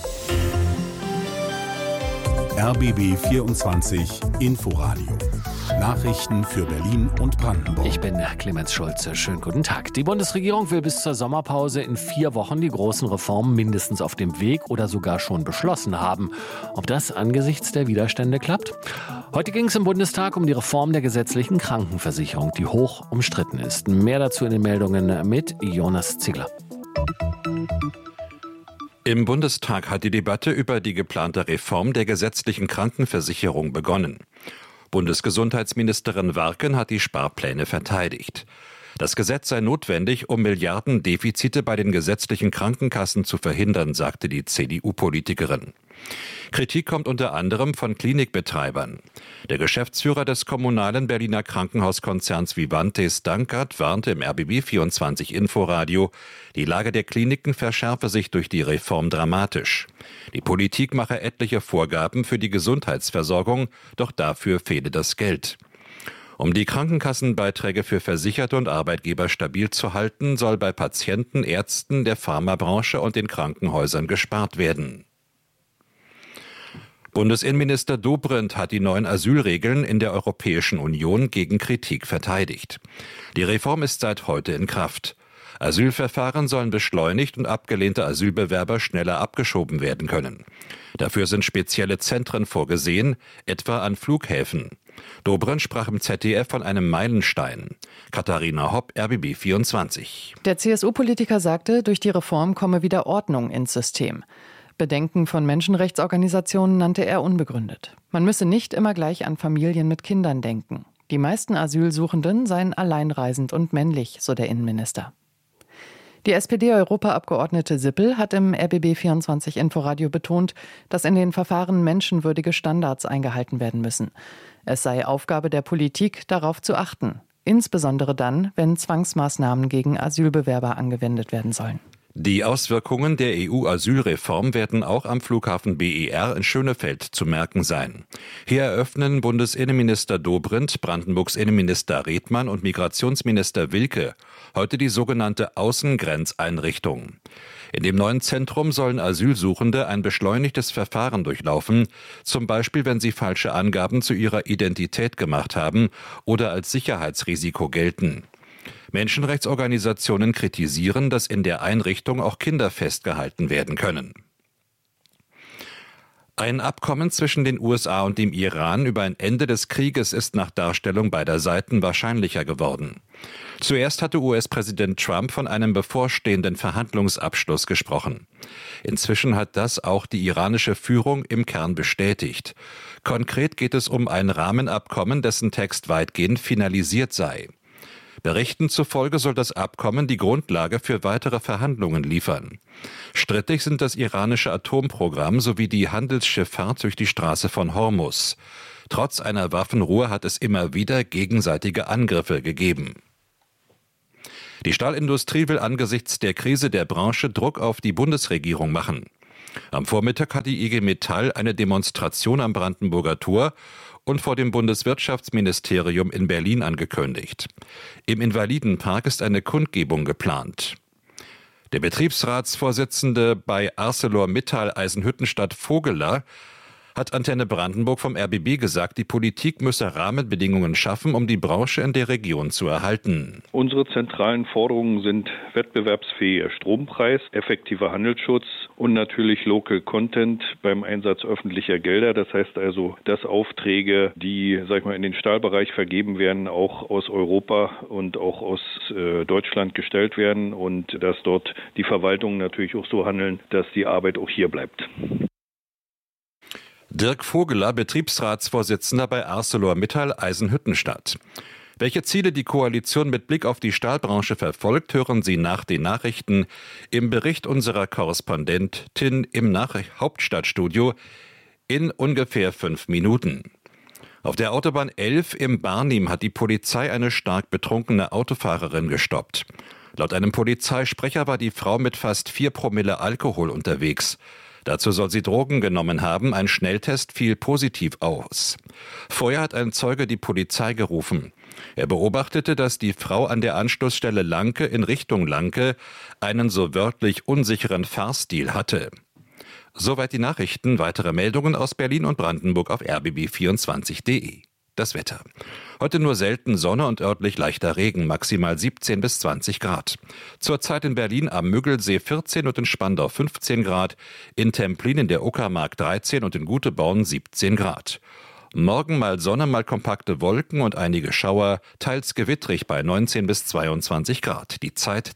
RBB 24 Inforadio. Nachrichten für Berlin und Brandenburg. Ich bin Clemens Schulze. Schönen guten Tag. Die Bundesregierung will bis zur Sommerpause in 4 Wochen die großen Reformen mindestens auf dem Weg oder sogar schon beschlossen haben. Ob das angesichts der Widerstände klappt? Heute ging es im Bundestag um die Reform der gesetzlichen Krankenversicherung, die hoch umstritten ist. Mehr dazu in den Meldungen mit Jonas Ziegler. Im Bundestag hat die Debatte über die geplante Reform der gesetzlichen Krankenversicherung begonnen. Bundesgesundheitsministerin Warken hat die Sparpläne verteidigt. Das Gesetz sei notwendig, um Milliardendefizite bei den gesetzlichen Krankenkassen zu verhindern, sagte die CDU-Politikerin. Kritik kommt unter anderem von Klinikbetreibern. Der Geschäftsführer des kommunalen Berliner Krankenhauskonzerns Vivantes Dankert warnte im RBB24 Inforadio, die Lage der Kliniken verschärfe sich durch die Reform dramatisch. Die Politik mache etliche Vorgaben für die Gesundheitsversorgung, doch dafür fehle das Geld. Um die Krankenkassenbeiträge für Versicherte und Arbeitgeber stabil zu halten, soll bei Patienten, Ärzten, der Pharmabranche und den Krankenhäusern gespart werden. Bundesinnenminister Dobrindt hat die neuen Asylregeln in der Europäischen Union gegen Kritik verteidigt. Die Reform ist seit heute in Kraft. Asylverfahren sollen beschleunigt und abgelehnte Asylbewerber schneller abgeschoben werden können. Dafür sind spezielle Zentren vorgesehen, etwa an Flughäfen. Dobrindt sprach im ZDF von einem Meilenstein. Katharina Hopp, RBB 24. Der CSU-Politiker sagte, durch die Reform komme wieder Ordnung ins System. Bedenken von Menschenrechtsorganisationen nannte er unbegründet. Man müsse nicht immer gleich an Familien mit Kindern denken. Die meisten Asylsuchenden seien alleinreisend und männlich, so der Innenminister. Die SPD-Europaabgeordnete Sippel hat im RBB24 Inforadio betont, dass in den Verfahren menschenwürdige Standards eingehalten werden müssen. Es sei Aufgabe der Politik, darauf zu achten. Insbesondere dann, wenn Zwangsmaßnahmen gegen Asylbewerber angewendet werden sollen. Die Auswirkungen der EU-Asylreform werden auch am Flughafen BER in Schönefeld zu merken sein. Hier eröffnen Bundesinnenminister Dobrindt, Brandenburgs Innenminister Redmann und Migrationsminister Wilke heute die sogenannte Außengrenzeinrichtung. In dem neuen Zentrum sollen Asylsuchende ein beschleunigtes Verfahren durchlaufen, zum Beispiel wenn sie falsche Angaben zu ihrer Identität gemacht haben oder als Sicherheitsrisiko gelten. Menschenrechtsorganisationen kritisieren, dass in der Einrichtung auch Kinder festgehalten werden können. Ein Abkommen zwischen den USA und dem Iran über ein Ende des Krieges ist nach Darstellung beider Seiten wahrscheinlicher geworden. Zuerst hatte US-Präsident Trump von einem bevorstehenden Verhandlungsabschluss gesprochen. Inzwischen hat das auch die iranische Führung im Kern bestätigt. Konkret geht es um ein Rahmenabkommen, dessen Text weitgehend finalisiert sei. Berichten zufolge soll das Abkommen die Grundlage für weitere Verhandlungen liefern. Strittig sind das iranische Atomprogramm sowie die Handelsschifffahrt durch die Straße von Hormuz. Trotz einer Waffenruhe hat es immer wieder gegenseitige Angriffe gegeben. Die Stahlindustrie will angesichts der Krise der Branche Druck auf die Bundesregierung machen. Am Vormittag hat die IG Metall eine Demonstration am Brandenburger Tor und vor dem Bundeswirtschaftsministerium in Berlin angekündigt. Im Invalidenpark ist eine Kundgebung geplant. Der Betriebsratsvorsitzende bei ArcelorMittal Eisenhüttenstadt Vogeler hat Antenne Brandenburg vom RBB gesagt, die Politik müsse Rahmenbedingungen schaffen, um die Branche in der Region zu erhalten. Unsere zentralen Forderungen sind wettbewerbsfähiger Strompreis, effektiver Handelsschutz und natürlich Local Content beim Einsatz öffentlicher Gelder. Das heißt also, dass Aufträge, die in den Stahlbereich vergeben werden, auch aus Europa und auch aus Deutschland gestellt werden und dass dort die Verwaltungen natürlich auch so handeln, dass die Arbeit auch hier bleibt. Dirk Vogeler, Betriebsratsvorsitzender bei ArcelorMittal Eisenhüttenstadt. Welche Ziele die Koalition mit Blick auf die Stahlbranche verfolgt, hören Sie nach den Nachrichten im Bericht unserer Korrespondentin im Hauptstadtstudio in ungefähr 5 Minuten. Auf der Autobahn 11 im Barnim hat die Polizei eine stark betrunkene Autofahrerin gestoppt. Laut einem Polizeisprecher war die Frau mit fast 4 Promille Alkohol unterwegs. Dazu soll sie Drogen genommen haben. Ein Schnelltest fiel positiv aus. Vorher hat ein Zeuge die Polizei gerufen. Er beobachtete, dass die Frau an der Anschlussstelle Lanke in Richtung Lanke einen so wörtlich unsicheren Fahrstil hatte. Soweit die Nachrichten. Weitere Meldungen aus Berlin und Brandenburg auf rbb24.de. Das Wetter. Heute nur selten Sonne und örtlich leichter Regen, maximal 17 bis 20 Grad. Zurzeit in Berlin am Müggelsee 14 und in Spandau 15 Grad, in Templin in der Uckermark 13 und in Guteborn 17 Grad. Morgen mal Sonne, mal kompakte Wolken und einige Schauer, teils gewittrig bei 19 bis 22 Grad. Die Zeit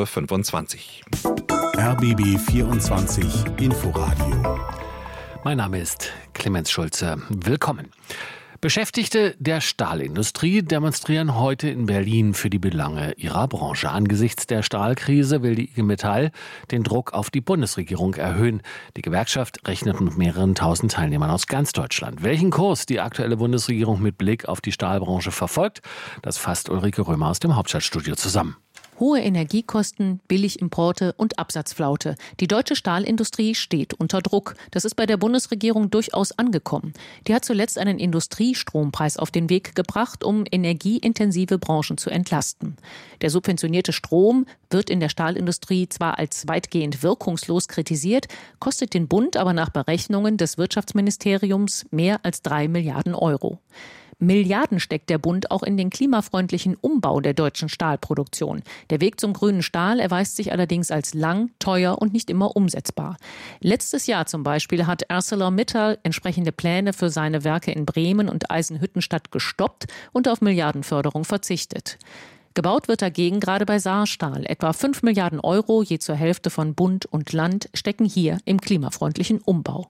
10:25 Uhr. RBB 24 Inforadio. Mein Name ist Clemens Schulze. Willkommen. Beschäftigte der Stahlindustrie demonstrieren heute in Berlin für die Belange ihrer Branche. Angesichts der Stahlkrise will die IG Metall den Druck auf die Bundesregierung erhöhen. Die Gewerkschaft rechnet mit mehreren tausend Teilnehmern aus ganz Deutschland. Welchen Kurs die aktuelle Bundesregierung mit Blick auf die Stahlbranche verfolgt, das fasst Ulrike Römer aus dem Hauptstadtstudio zusammen. Hohe Energiekosten, Billigimporte und Absatzflaute. Die deutsche Stahlindustrie steht unter Druck. Das ist bei der Bundesregierung durchaus angekommen. Die hat zuletzt einen Industriestrompreis auf den Weg gebracht, um energieintensive Branchen zu entlasten. Der subventionierte Strom wird in der Stahlindustrie zwar als weitgehend wirkungslos kritisiert, kostet den Bund aber nach Berechnungen des Wirtschaftsministeriums mehr als 3 Milliarden Euro. Milliarden steckt der Bund auch in den klimafreundlichen Umbau der deutschen Stahlproduktion. Der Weg zum grünen Stahl erweist sich allerdings als lang, teuer und nicht immer umsetzbar. Letztes Jahr zum Beispiel hat ArcelorMittal entsprechende Pläne für seine Werke in Bremen und Eisenhüttenstadt gestoppt und auf Milliardenförderung verzichtet. Gebaut wird dagegen gerade bei Saarstahl. Etwa 5 Milliarden Euro, je zur Hälfte von Bund und Land, stecken hier im klimafreundlichen Umbau.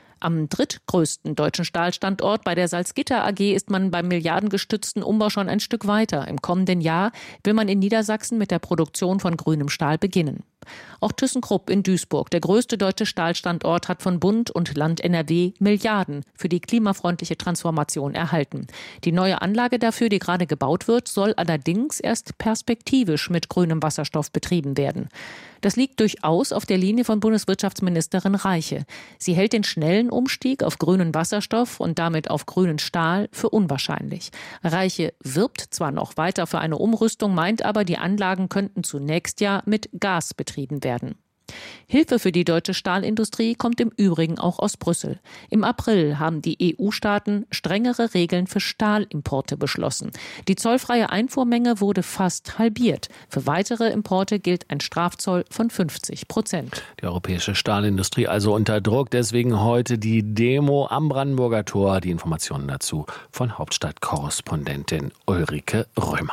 Am drittgrößten deutschen Stahlstandort bei der Salzgitter AG ist man beim milliardengestützten Umbau schon ein Stück weiter. Im kommenden Jahr will man in Niedersachsen mit der Produktion von grünem Stahl beginnen. Auch ThyssenKrupp in Duisburg, der größte deutsche Stahlstandort, hat von Bund und Land NRW Milliarden für die klimafreundliche Transformation erhalten. Die neue Anlage dafür, die gerade gebaut wird, soll allerdings erst perspektivisch mit grünem Wasserstoff betrieben werden. Das liegt durchaus auf der Linie von Bundeswirtschaftsministerin Reiche. Sie hält den schnellen Umstieg auf grünen Wasserstoff und damit auf grünen Stahl für unwahrscheinlich. Reiche wirbt zwar noch weiter für eine Umrüstung, meint aber, die Anlagen könnten zunächst ja mit Gas betrieben werden. Hilfe für die deutsche Stahlindustrie kommt im Übrigen auch aus Brüssel. Im April haben die EU-Staaten strengere Regeln für Stahlimporte beschlossen. Die zollfreie Einfuhrmenge wurde fast halbiert. Für weitere Importe gilt ein Strafzoll von 50%. Die europäische Stahlindustrie also unter Druck. Deswegen heute die Demo am Brandenburger Tor. Die Informationen dazu von Hauptstadtkorrespondentin Ulrike Römer.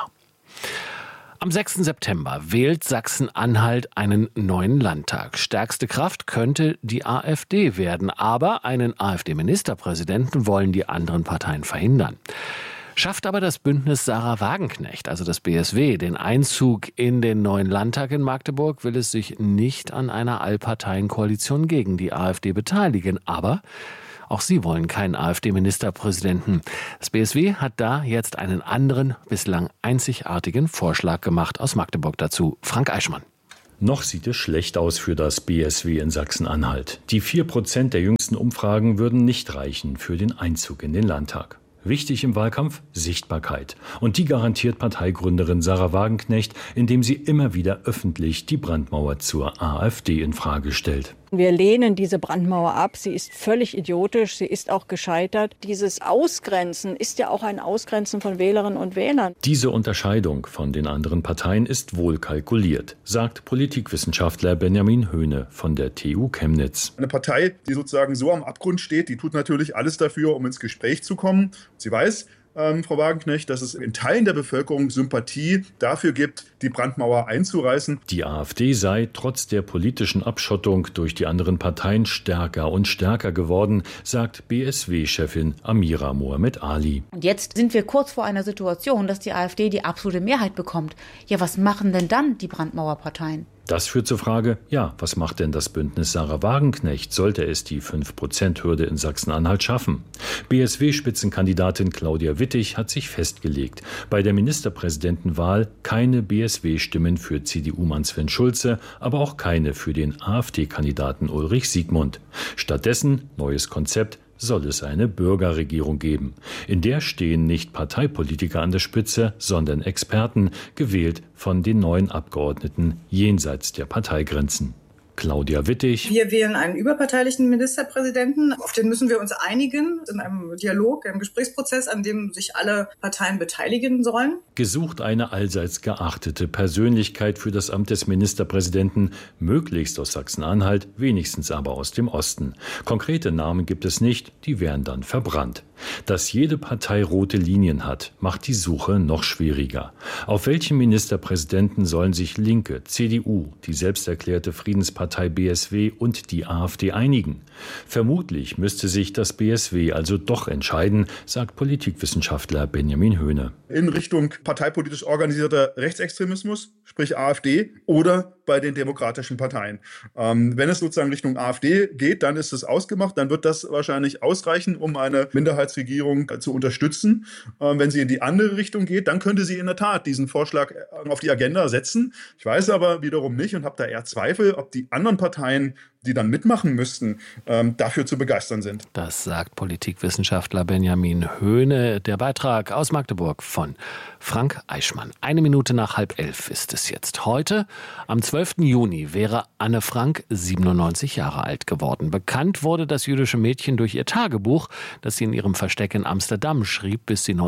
Am 6. September wählt Sachsen-Anhalt einen neuen Landtag. Stärkste Kraft könnte die AfD werden, aber einen AfD-Ministerpräsidenten wollen die anderen Parteien verhindern. Schafft aber das Bündnis Sarah Wagenknecht, also das BSW, den Einzug in den neuen Landtag in Magdeburg, will es sich nicht an einer Allparteienkoalition gegen die AfD beteiligen. Aber auch sie wollen keinen AfD-Ministerpräsidenten. Das BSW hat da jetzt einen anderen, bislang einzigartigen Vorschlag gemacht. Aus Magdeburg dazu Frank Eichmann. Noch sieht es schlecht aus für das BSW in Sachsen-Anhalt. Die 4% der jüngsten Umfragen würden nicht reichen für den Einzug in den Landtag. Wichtig im Wahlkampf Sichtbarkeit. Und die garantiert Parteigründerin Sarah Wagenknecht, indem sie immer wieder öffentlich die Brandmauer zur AfD in Frage stellt. Wir lehnen diese Brandmauer ab. Sie ist völlig idiotisch. Sie ist auch gescheitert. Dieses Ausgrenzen ist ja auch ein Ausgrenzen von Wählerinnen und Wählern. Diese Unterscheidung von den anderen Parteien ist wohl kalkuliert, sagt Politikwissenschaftler Benjamin Höhne von der TU Chemnitz. Eine Partei, die sozusagen so am Abgrund steht, die tut natürlich alles dafür, um ins Gespräch zu kommen. Sie weiß, Frau Wagenknecht, dass es in Teilen der Bevölkerung Sympathie dafür gibt, die Brandmauer einzureißen. Die AfD sei trotz der politischen Abschottung durch die anderen Parteien stärker und stärker geworden, sagt BSW-Chefin Amira Mohamed Ali. Und jetzt sind wir kurz vor einer Situation, dass die AfD die absolute Mehrheit bekommt. Ja, was machen denn dann die Brandmauerparteien? Das führt zur Frage, was macht denn das Bündnis Sarah Wagenknecht, sollte es die 5%-Hürde in Sachsen-Anhalt schaffen? BSW-Spitzenkandidatin Claudia Wittig hat sich festgelegt, bei der Ministerpräsidentenwahl keine BSW-Stimmen für CDU-Mann Sven Schulze, aber auch keine für den AfD-Kandidaten Ulrich Siegmund. Stattdessen, neues Konzept, soll es eine Bürgerregierung geben. In der stehen nicht Parteipolitiker an der Spitze, sondern Experten, gewählt von den neuen Abgeordneten jenseits der Parteigrenzen. Claudia Wittig. Wir wählen einen überparteilichen Ministerpräsidenten. Auf den müssen wir uns einigen in einem Dialog, einem Gesprächsprozess, an dem sich alle Parteien beteiligen sollen. Gesucht eine allseits geachtete Persönlichkeit für das Amt des Ministerpräsidenten, möglichst aus Sachsen-Anhalt, wenigstens aber aus dem Osten. Konkrete Namen gibt es nicht, die wären dann verbrannt. Dass jede Partei rote Linien hat, macht die Suche noch schwieriger. Auf welchen Ministerpräsidenten sollen sich Linke, CDU, die selbsterklärte Friedenspartei BSW und die AfD einigen? Vermutlich müsste sich das BSW also doch entscheiden, sagt Politikwissenschaftler Benjamin Höhne. In Richtung parteipolitisch organisierter Rechtsextremismus, sprich AfD, oder bei den demokratischen Parteien. Wenn es sozusagen Richtung AfD geht, dann ist es ausgemacht, dann wird das wahrscheinlich ausreichen, um eine Minderheitsregierung zu unterstützen. Wenn sie in die andere Richtung geht, dann könnte sie in der Tat diesen Vorschlag auf die Agenda setzen. Ich weiß aber wiederum nicht und habe da eher Zweifel, ob die anderen Parteien, die dann mitmachen müssten, dafür zu begeistern sind. Das sagt Politikwissenschaftler Benjamin Höhne. Der Beitrag aus Magdeburg von Frank Eichmann. 1 nach 10:30 ist es jetzt. Heute, am 12. Juni, wäre Anne Frank 97 Jahre alt geworden. Bekannt wurde das jüdische Mädchen durch ihr Tagebuch, das sie in ihrem Versteck in Amsterdam schrieb, bis sie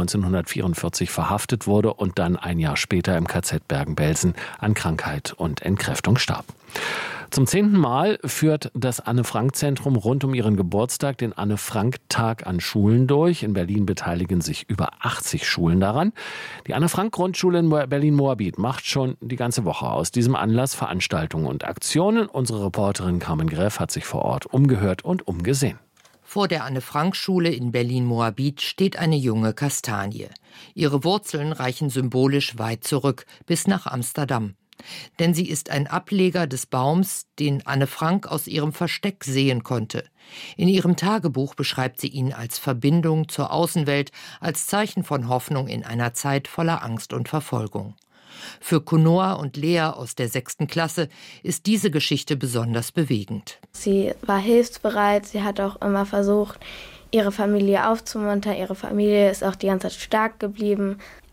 1944 verhaftet wurde und dann ein Jahr später im KZ Bergen-Belsen an Krankheit und Entkräftung starb. Zum 10. Mal führt das Anne-Frank-Zentrum rund um ihren Geburtstag den Anne-Frank-Tag an Schulen durch. In Berlin beteiligen sich über 80 Schulen daran. Die Anne-Frank-Grundschule in Berlin-Moabit macht schon die ganze Woche aus diesem Anlass Veranstaltungen und Aktionen. Unsere Reporterin Carmen Greff hat sich vor Ort umgehört und umgesehen. Vor der Anne-Frank-Schule in Berlin-Moabit steht eine junge Kastanie. Ihre Wurzeln reichen symbolisch weit zurück, bis nach Amsterdam. Denn sie ist ein Ableger des Baums, den Anne Frank aus ihrem Versteck sehen konnte. In ihrem Tagebuch beschreibt sie ihn als Verbindung zur Außenwelt, als Zeichen von Hoffnung in einer Zeit voller Angst und Verfolgung. Für Kunoa und Lea aus der 6. Klasse ist diese Geschichte besonders bewegend. Sie war hilfsbereit, sie hat auch immer versucht, ihre Familie aufzumuntern. Ihre Familie ist auch die ganze Zeit stark geblieben.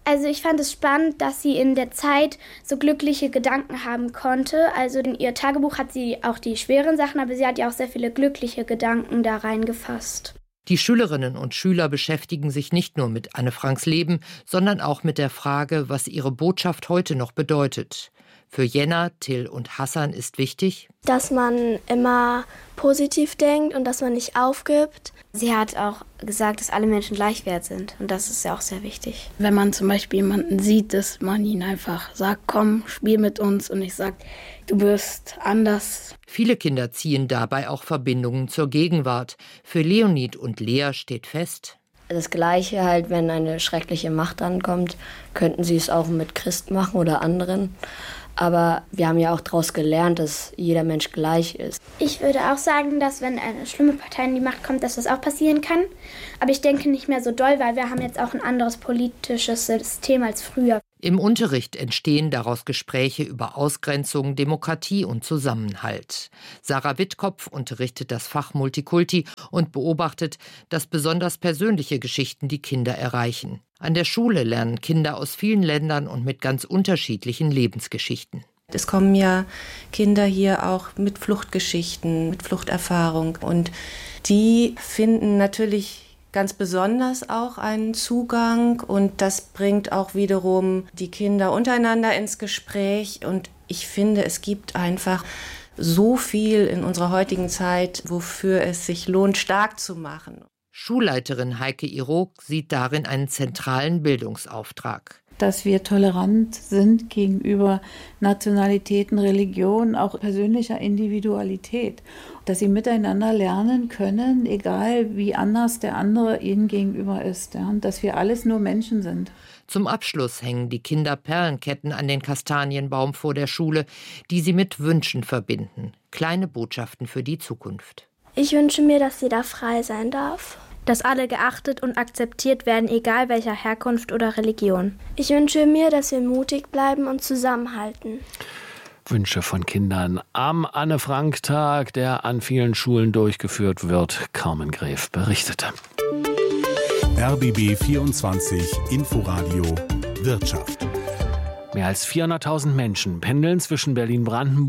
Also ich fand es spannend, dass sie in der Zeit so glückliche Gedanken haben konnte. Also in ihr Tagebuch hat sie auch die schweren Sachen, aber sie hat ja auch sehr viele glückliche Gedanken da reingefasst. Die Schülerinnen und Schüler beschäftigen sich nicht nur mit Anne Franks Leben, sondern auch mit der Frage, was ihre Botschaft heute noch bedeutet. Für Jenna, Till und Hassan ist wichtig, dass man immer positiv denkt und dass man nicht aufgibt. Sie hat auch gesagt, dass alle Menschen gleichwert sind und das ist ja auch sehr wichtig. Wenn man zum Beispiel jemanden sieht, dass man ihn einfach sagt, komm, spiel mit uns und nicht sagt, du bist anders. Viele Kinder ziehen dabei auch Verbindungen zur Gegenwart. Für Leonid und Lea steht fest: Das Gleiche halt, wenn eine schreckliche Macht ankommt, könnten sie es auch mit Christ machen oder anderen. Aber wir haben ja auch daraus gelernt, dass jeder Mensch gleich ist. Ich würde auch sagen, dass wenn eine schlimme Partei in die Macht kommt, dass das auch passieren kann. Aber ich denke nicht mehr so doll, weil wir haben jetzt auch ein anderes politisches System als früher. Im Unterricht entstehen daraus Gespräche über Ausgrenzung, Demokratie und Zusammenhalt. Sarah Wittkopf unterrichtet das Fach Multikulti und beobachtet, dass besonders persönliche Geschichten die Kinder erreichen. An der Schule lernen Kinder aus vielen Ländern und mit ganz unterschiedlichen Lebensgeschichten. Es kommen ja Kinder hier auch mit Fluchtgeschichten, mit Fluchterfahrung. Und die finden natürlich ganz besonders auch einen Zugang. Und das bringt auch wiederum die Kinder untereinander ins Gespräch. Und ich finde, es gibt einfach so viel in unserer heutigen Zeit, wofür es sich lohnt, stark zu machen. Schulleiterin Heike Iroh sieht darin einen zentralen Bildungsauftrag. Dass wir tolerant sind gegenüber Nationalitäten, Religionen, auch persönlicher Individualität. Dass sie miteinander lernen können, egal wie anders der andere ihnen gegenüber ist. Ja, und dass wir alles nur Menschen sind. Zum Abschluss hängen die Kinder Perlenketten an den Kastanienbaum vor der Schule, die sie mit Wünschen verbinden. Kleine Botschaften für die Zukunft. Ich wünsche mir, dass jeder frei sein darf. Dass alle geachtet und akzeptiert werden, egal welcher Herkunft oder Religion. Ich wünsche mir, dass wir mutig bleiben und zusammenhalten. Wünsche von Kindern am Anne-Frank-Tag, der an vielen Schulen durchgeführt wird. Carmen Gref berichtete. RBB 24 Inforadio Wirtschaft. Mehr als 400.000 Menschen pendeln zwischen Berlin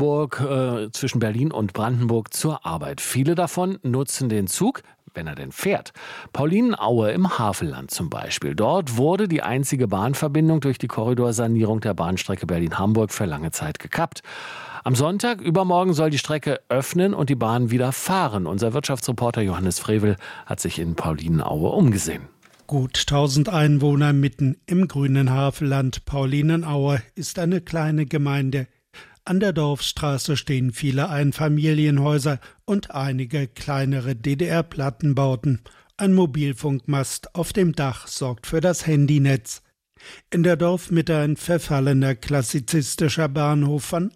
und Brandenburg zur Arbeit. Viele davon nutzen den Zug, wenn er denn fährt. Paulinenaue im Havelland zum Beispiel. Dort wurde die einzige Bahnverbindung durch die Korridorsanierung der Bahnstrecke Berlin-Hamburg für lange Zeit gekappt. Am Sonntag, übermorgen, soll die Strecke öffnen und die Bahn wieder fahren. Unser Wirtschaftsreporter Johannes Frevel hat sich in Paulinenaue umgesehen. Gut 1000 Einwohner mitten im grünen Havelland. Paulinenaue ist eine kleine Gemeinde. An der Dorfstraße stehen viele Einfamilienhäuser und einige kleinere DDR-Plattenbauten. Ein Mobilfunkmast auf dem Dach sorgt für das Handynetz. In der Dorfmitte ein verfallener klassizistischer Bahnhof von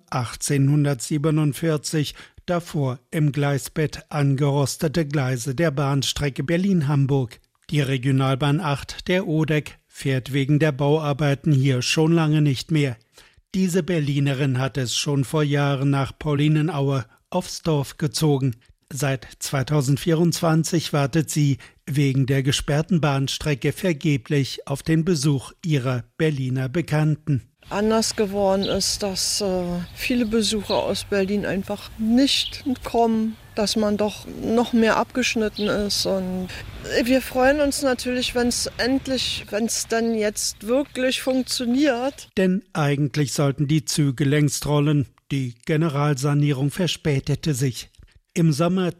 1847, davor im Gleisbett angerostete Gleise der Bahnstrecke Berlin-Hamburg. Die Regionalbahn 8 der ODEC fährt wegen der Bauarbeiten hier schon lange nicht mehr. Diese Berlinerin hat es schon vor Jahren nach Paulinenaue aufs Dorf gezogen. Seit 2024 wartet sie wegen der gesperrten Bahnstrecke vergeblich auf den Besuch ihrer Berliner Bekannten. Anders geworden ist, dass viele Besucher aus Berlin einfach nicht kommen, dass man doch noch mehr abgeschnitten ist. Und wir freuen uns natürlich, wenn es dann jetzt wirklich funktioniert. Denn eigentlich sollten die Züge längst rollen. Die Generalsanierung verspätete sich. Im Sommer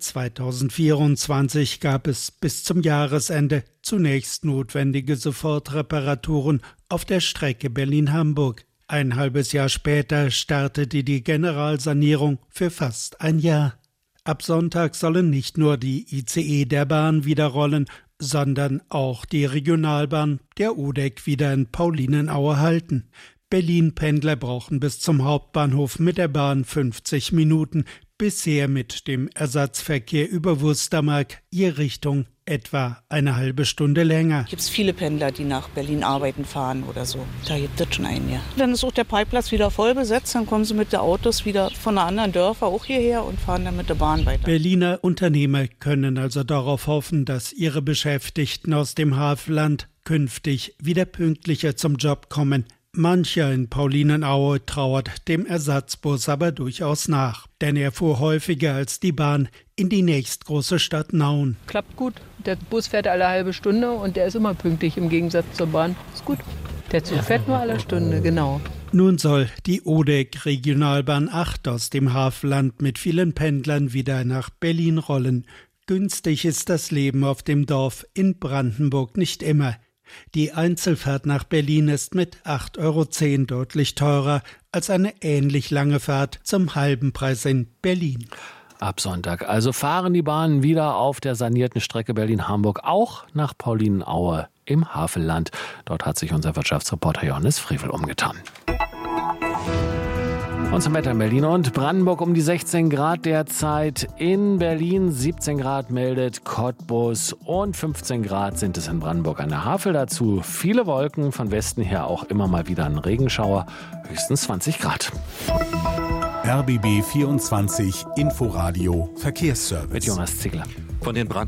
2024 gab es bis zum Jahresende zunächst notwendige Sofortreparaturen auf der Strecke Berlin-Hamburg. Ein halbes Jahr später startete die Generalsanierung für fast ein Jahr. Ab Sonntag sollen nicht nur die ICE der Bahn wieder rollen, sondern auch die Regionalbahn der ODEC wieder in Paulinenaue halten. Berlin-Pendler brauchen bis zum Hauptbahnhof mit der Bahn 50 Minuten, bisher mit dem Ersatzverkehr über Wustermark je Richtung etwa eine halbe Stunde länger. Gibt es viele Pendler, die nach Berlin arbeiten fahren oder so. Da gibt es schon einen, ja. Dann ist auch der Parkplatz wieder voll besetzt, dann kommen sie mit den Autos wieder von den anderen Dörfern auch hierher und fahren dann mit der Bahn weiter. Berliner Unternehmer können also darauf hoffen, dass ihre Beschäftigten aus dem Havelland künftig wieder pünktlicher zum Job kommen. Mancher in Paulinenaue trauert dem Ersatzbus aber durchaus nach, denn er fuhr häufiger als die Bahn in die nächstgroße Stadt Nauen. Klappt gut. Der Bus fährt alle halbe Stunde und der ist immer pünktlich im Gegensatz zur Bahn. Ist gut. Der Zug fährt nur alle Stunde, genau. Nun soll die ODEC-Regionalbahn 8 aus dem Havelland mit vielen Pendlern wieder nach Berlin rollen. Günstig ist das Leben auf dem Dorf in Brandenburg nicht immer. Die Einzelfahrt nach Berlin ist mit 8,10 € deutlich teurer als eine ähnlich lange Fahrt zum halben Preis in Berlin. Ab Sonntag also fahren die Bahnen wieder auf der sanierten Strecke Berlin-Hamburg auch nach Paulinenaue im Havelland. Dort hat sich unser Wirtschaftsreporter Johannes Frevel umgetan. Und zum Wetter in Berlin und Brandenburg um die 16 Grad derzeit. In Berlin 17 Grad meldet Cottbus und 15 Grad sind es in Brandenburg an der Havel. Dazu viele Wolken, von Westen her auch immer mal wieder ein Regenschauer, höchstens 20 Grad. RBB 24 Inforadio Verkehrsservice. Mit Jonas Ziegler. Von den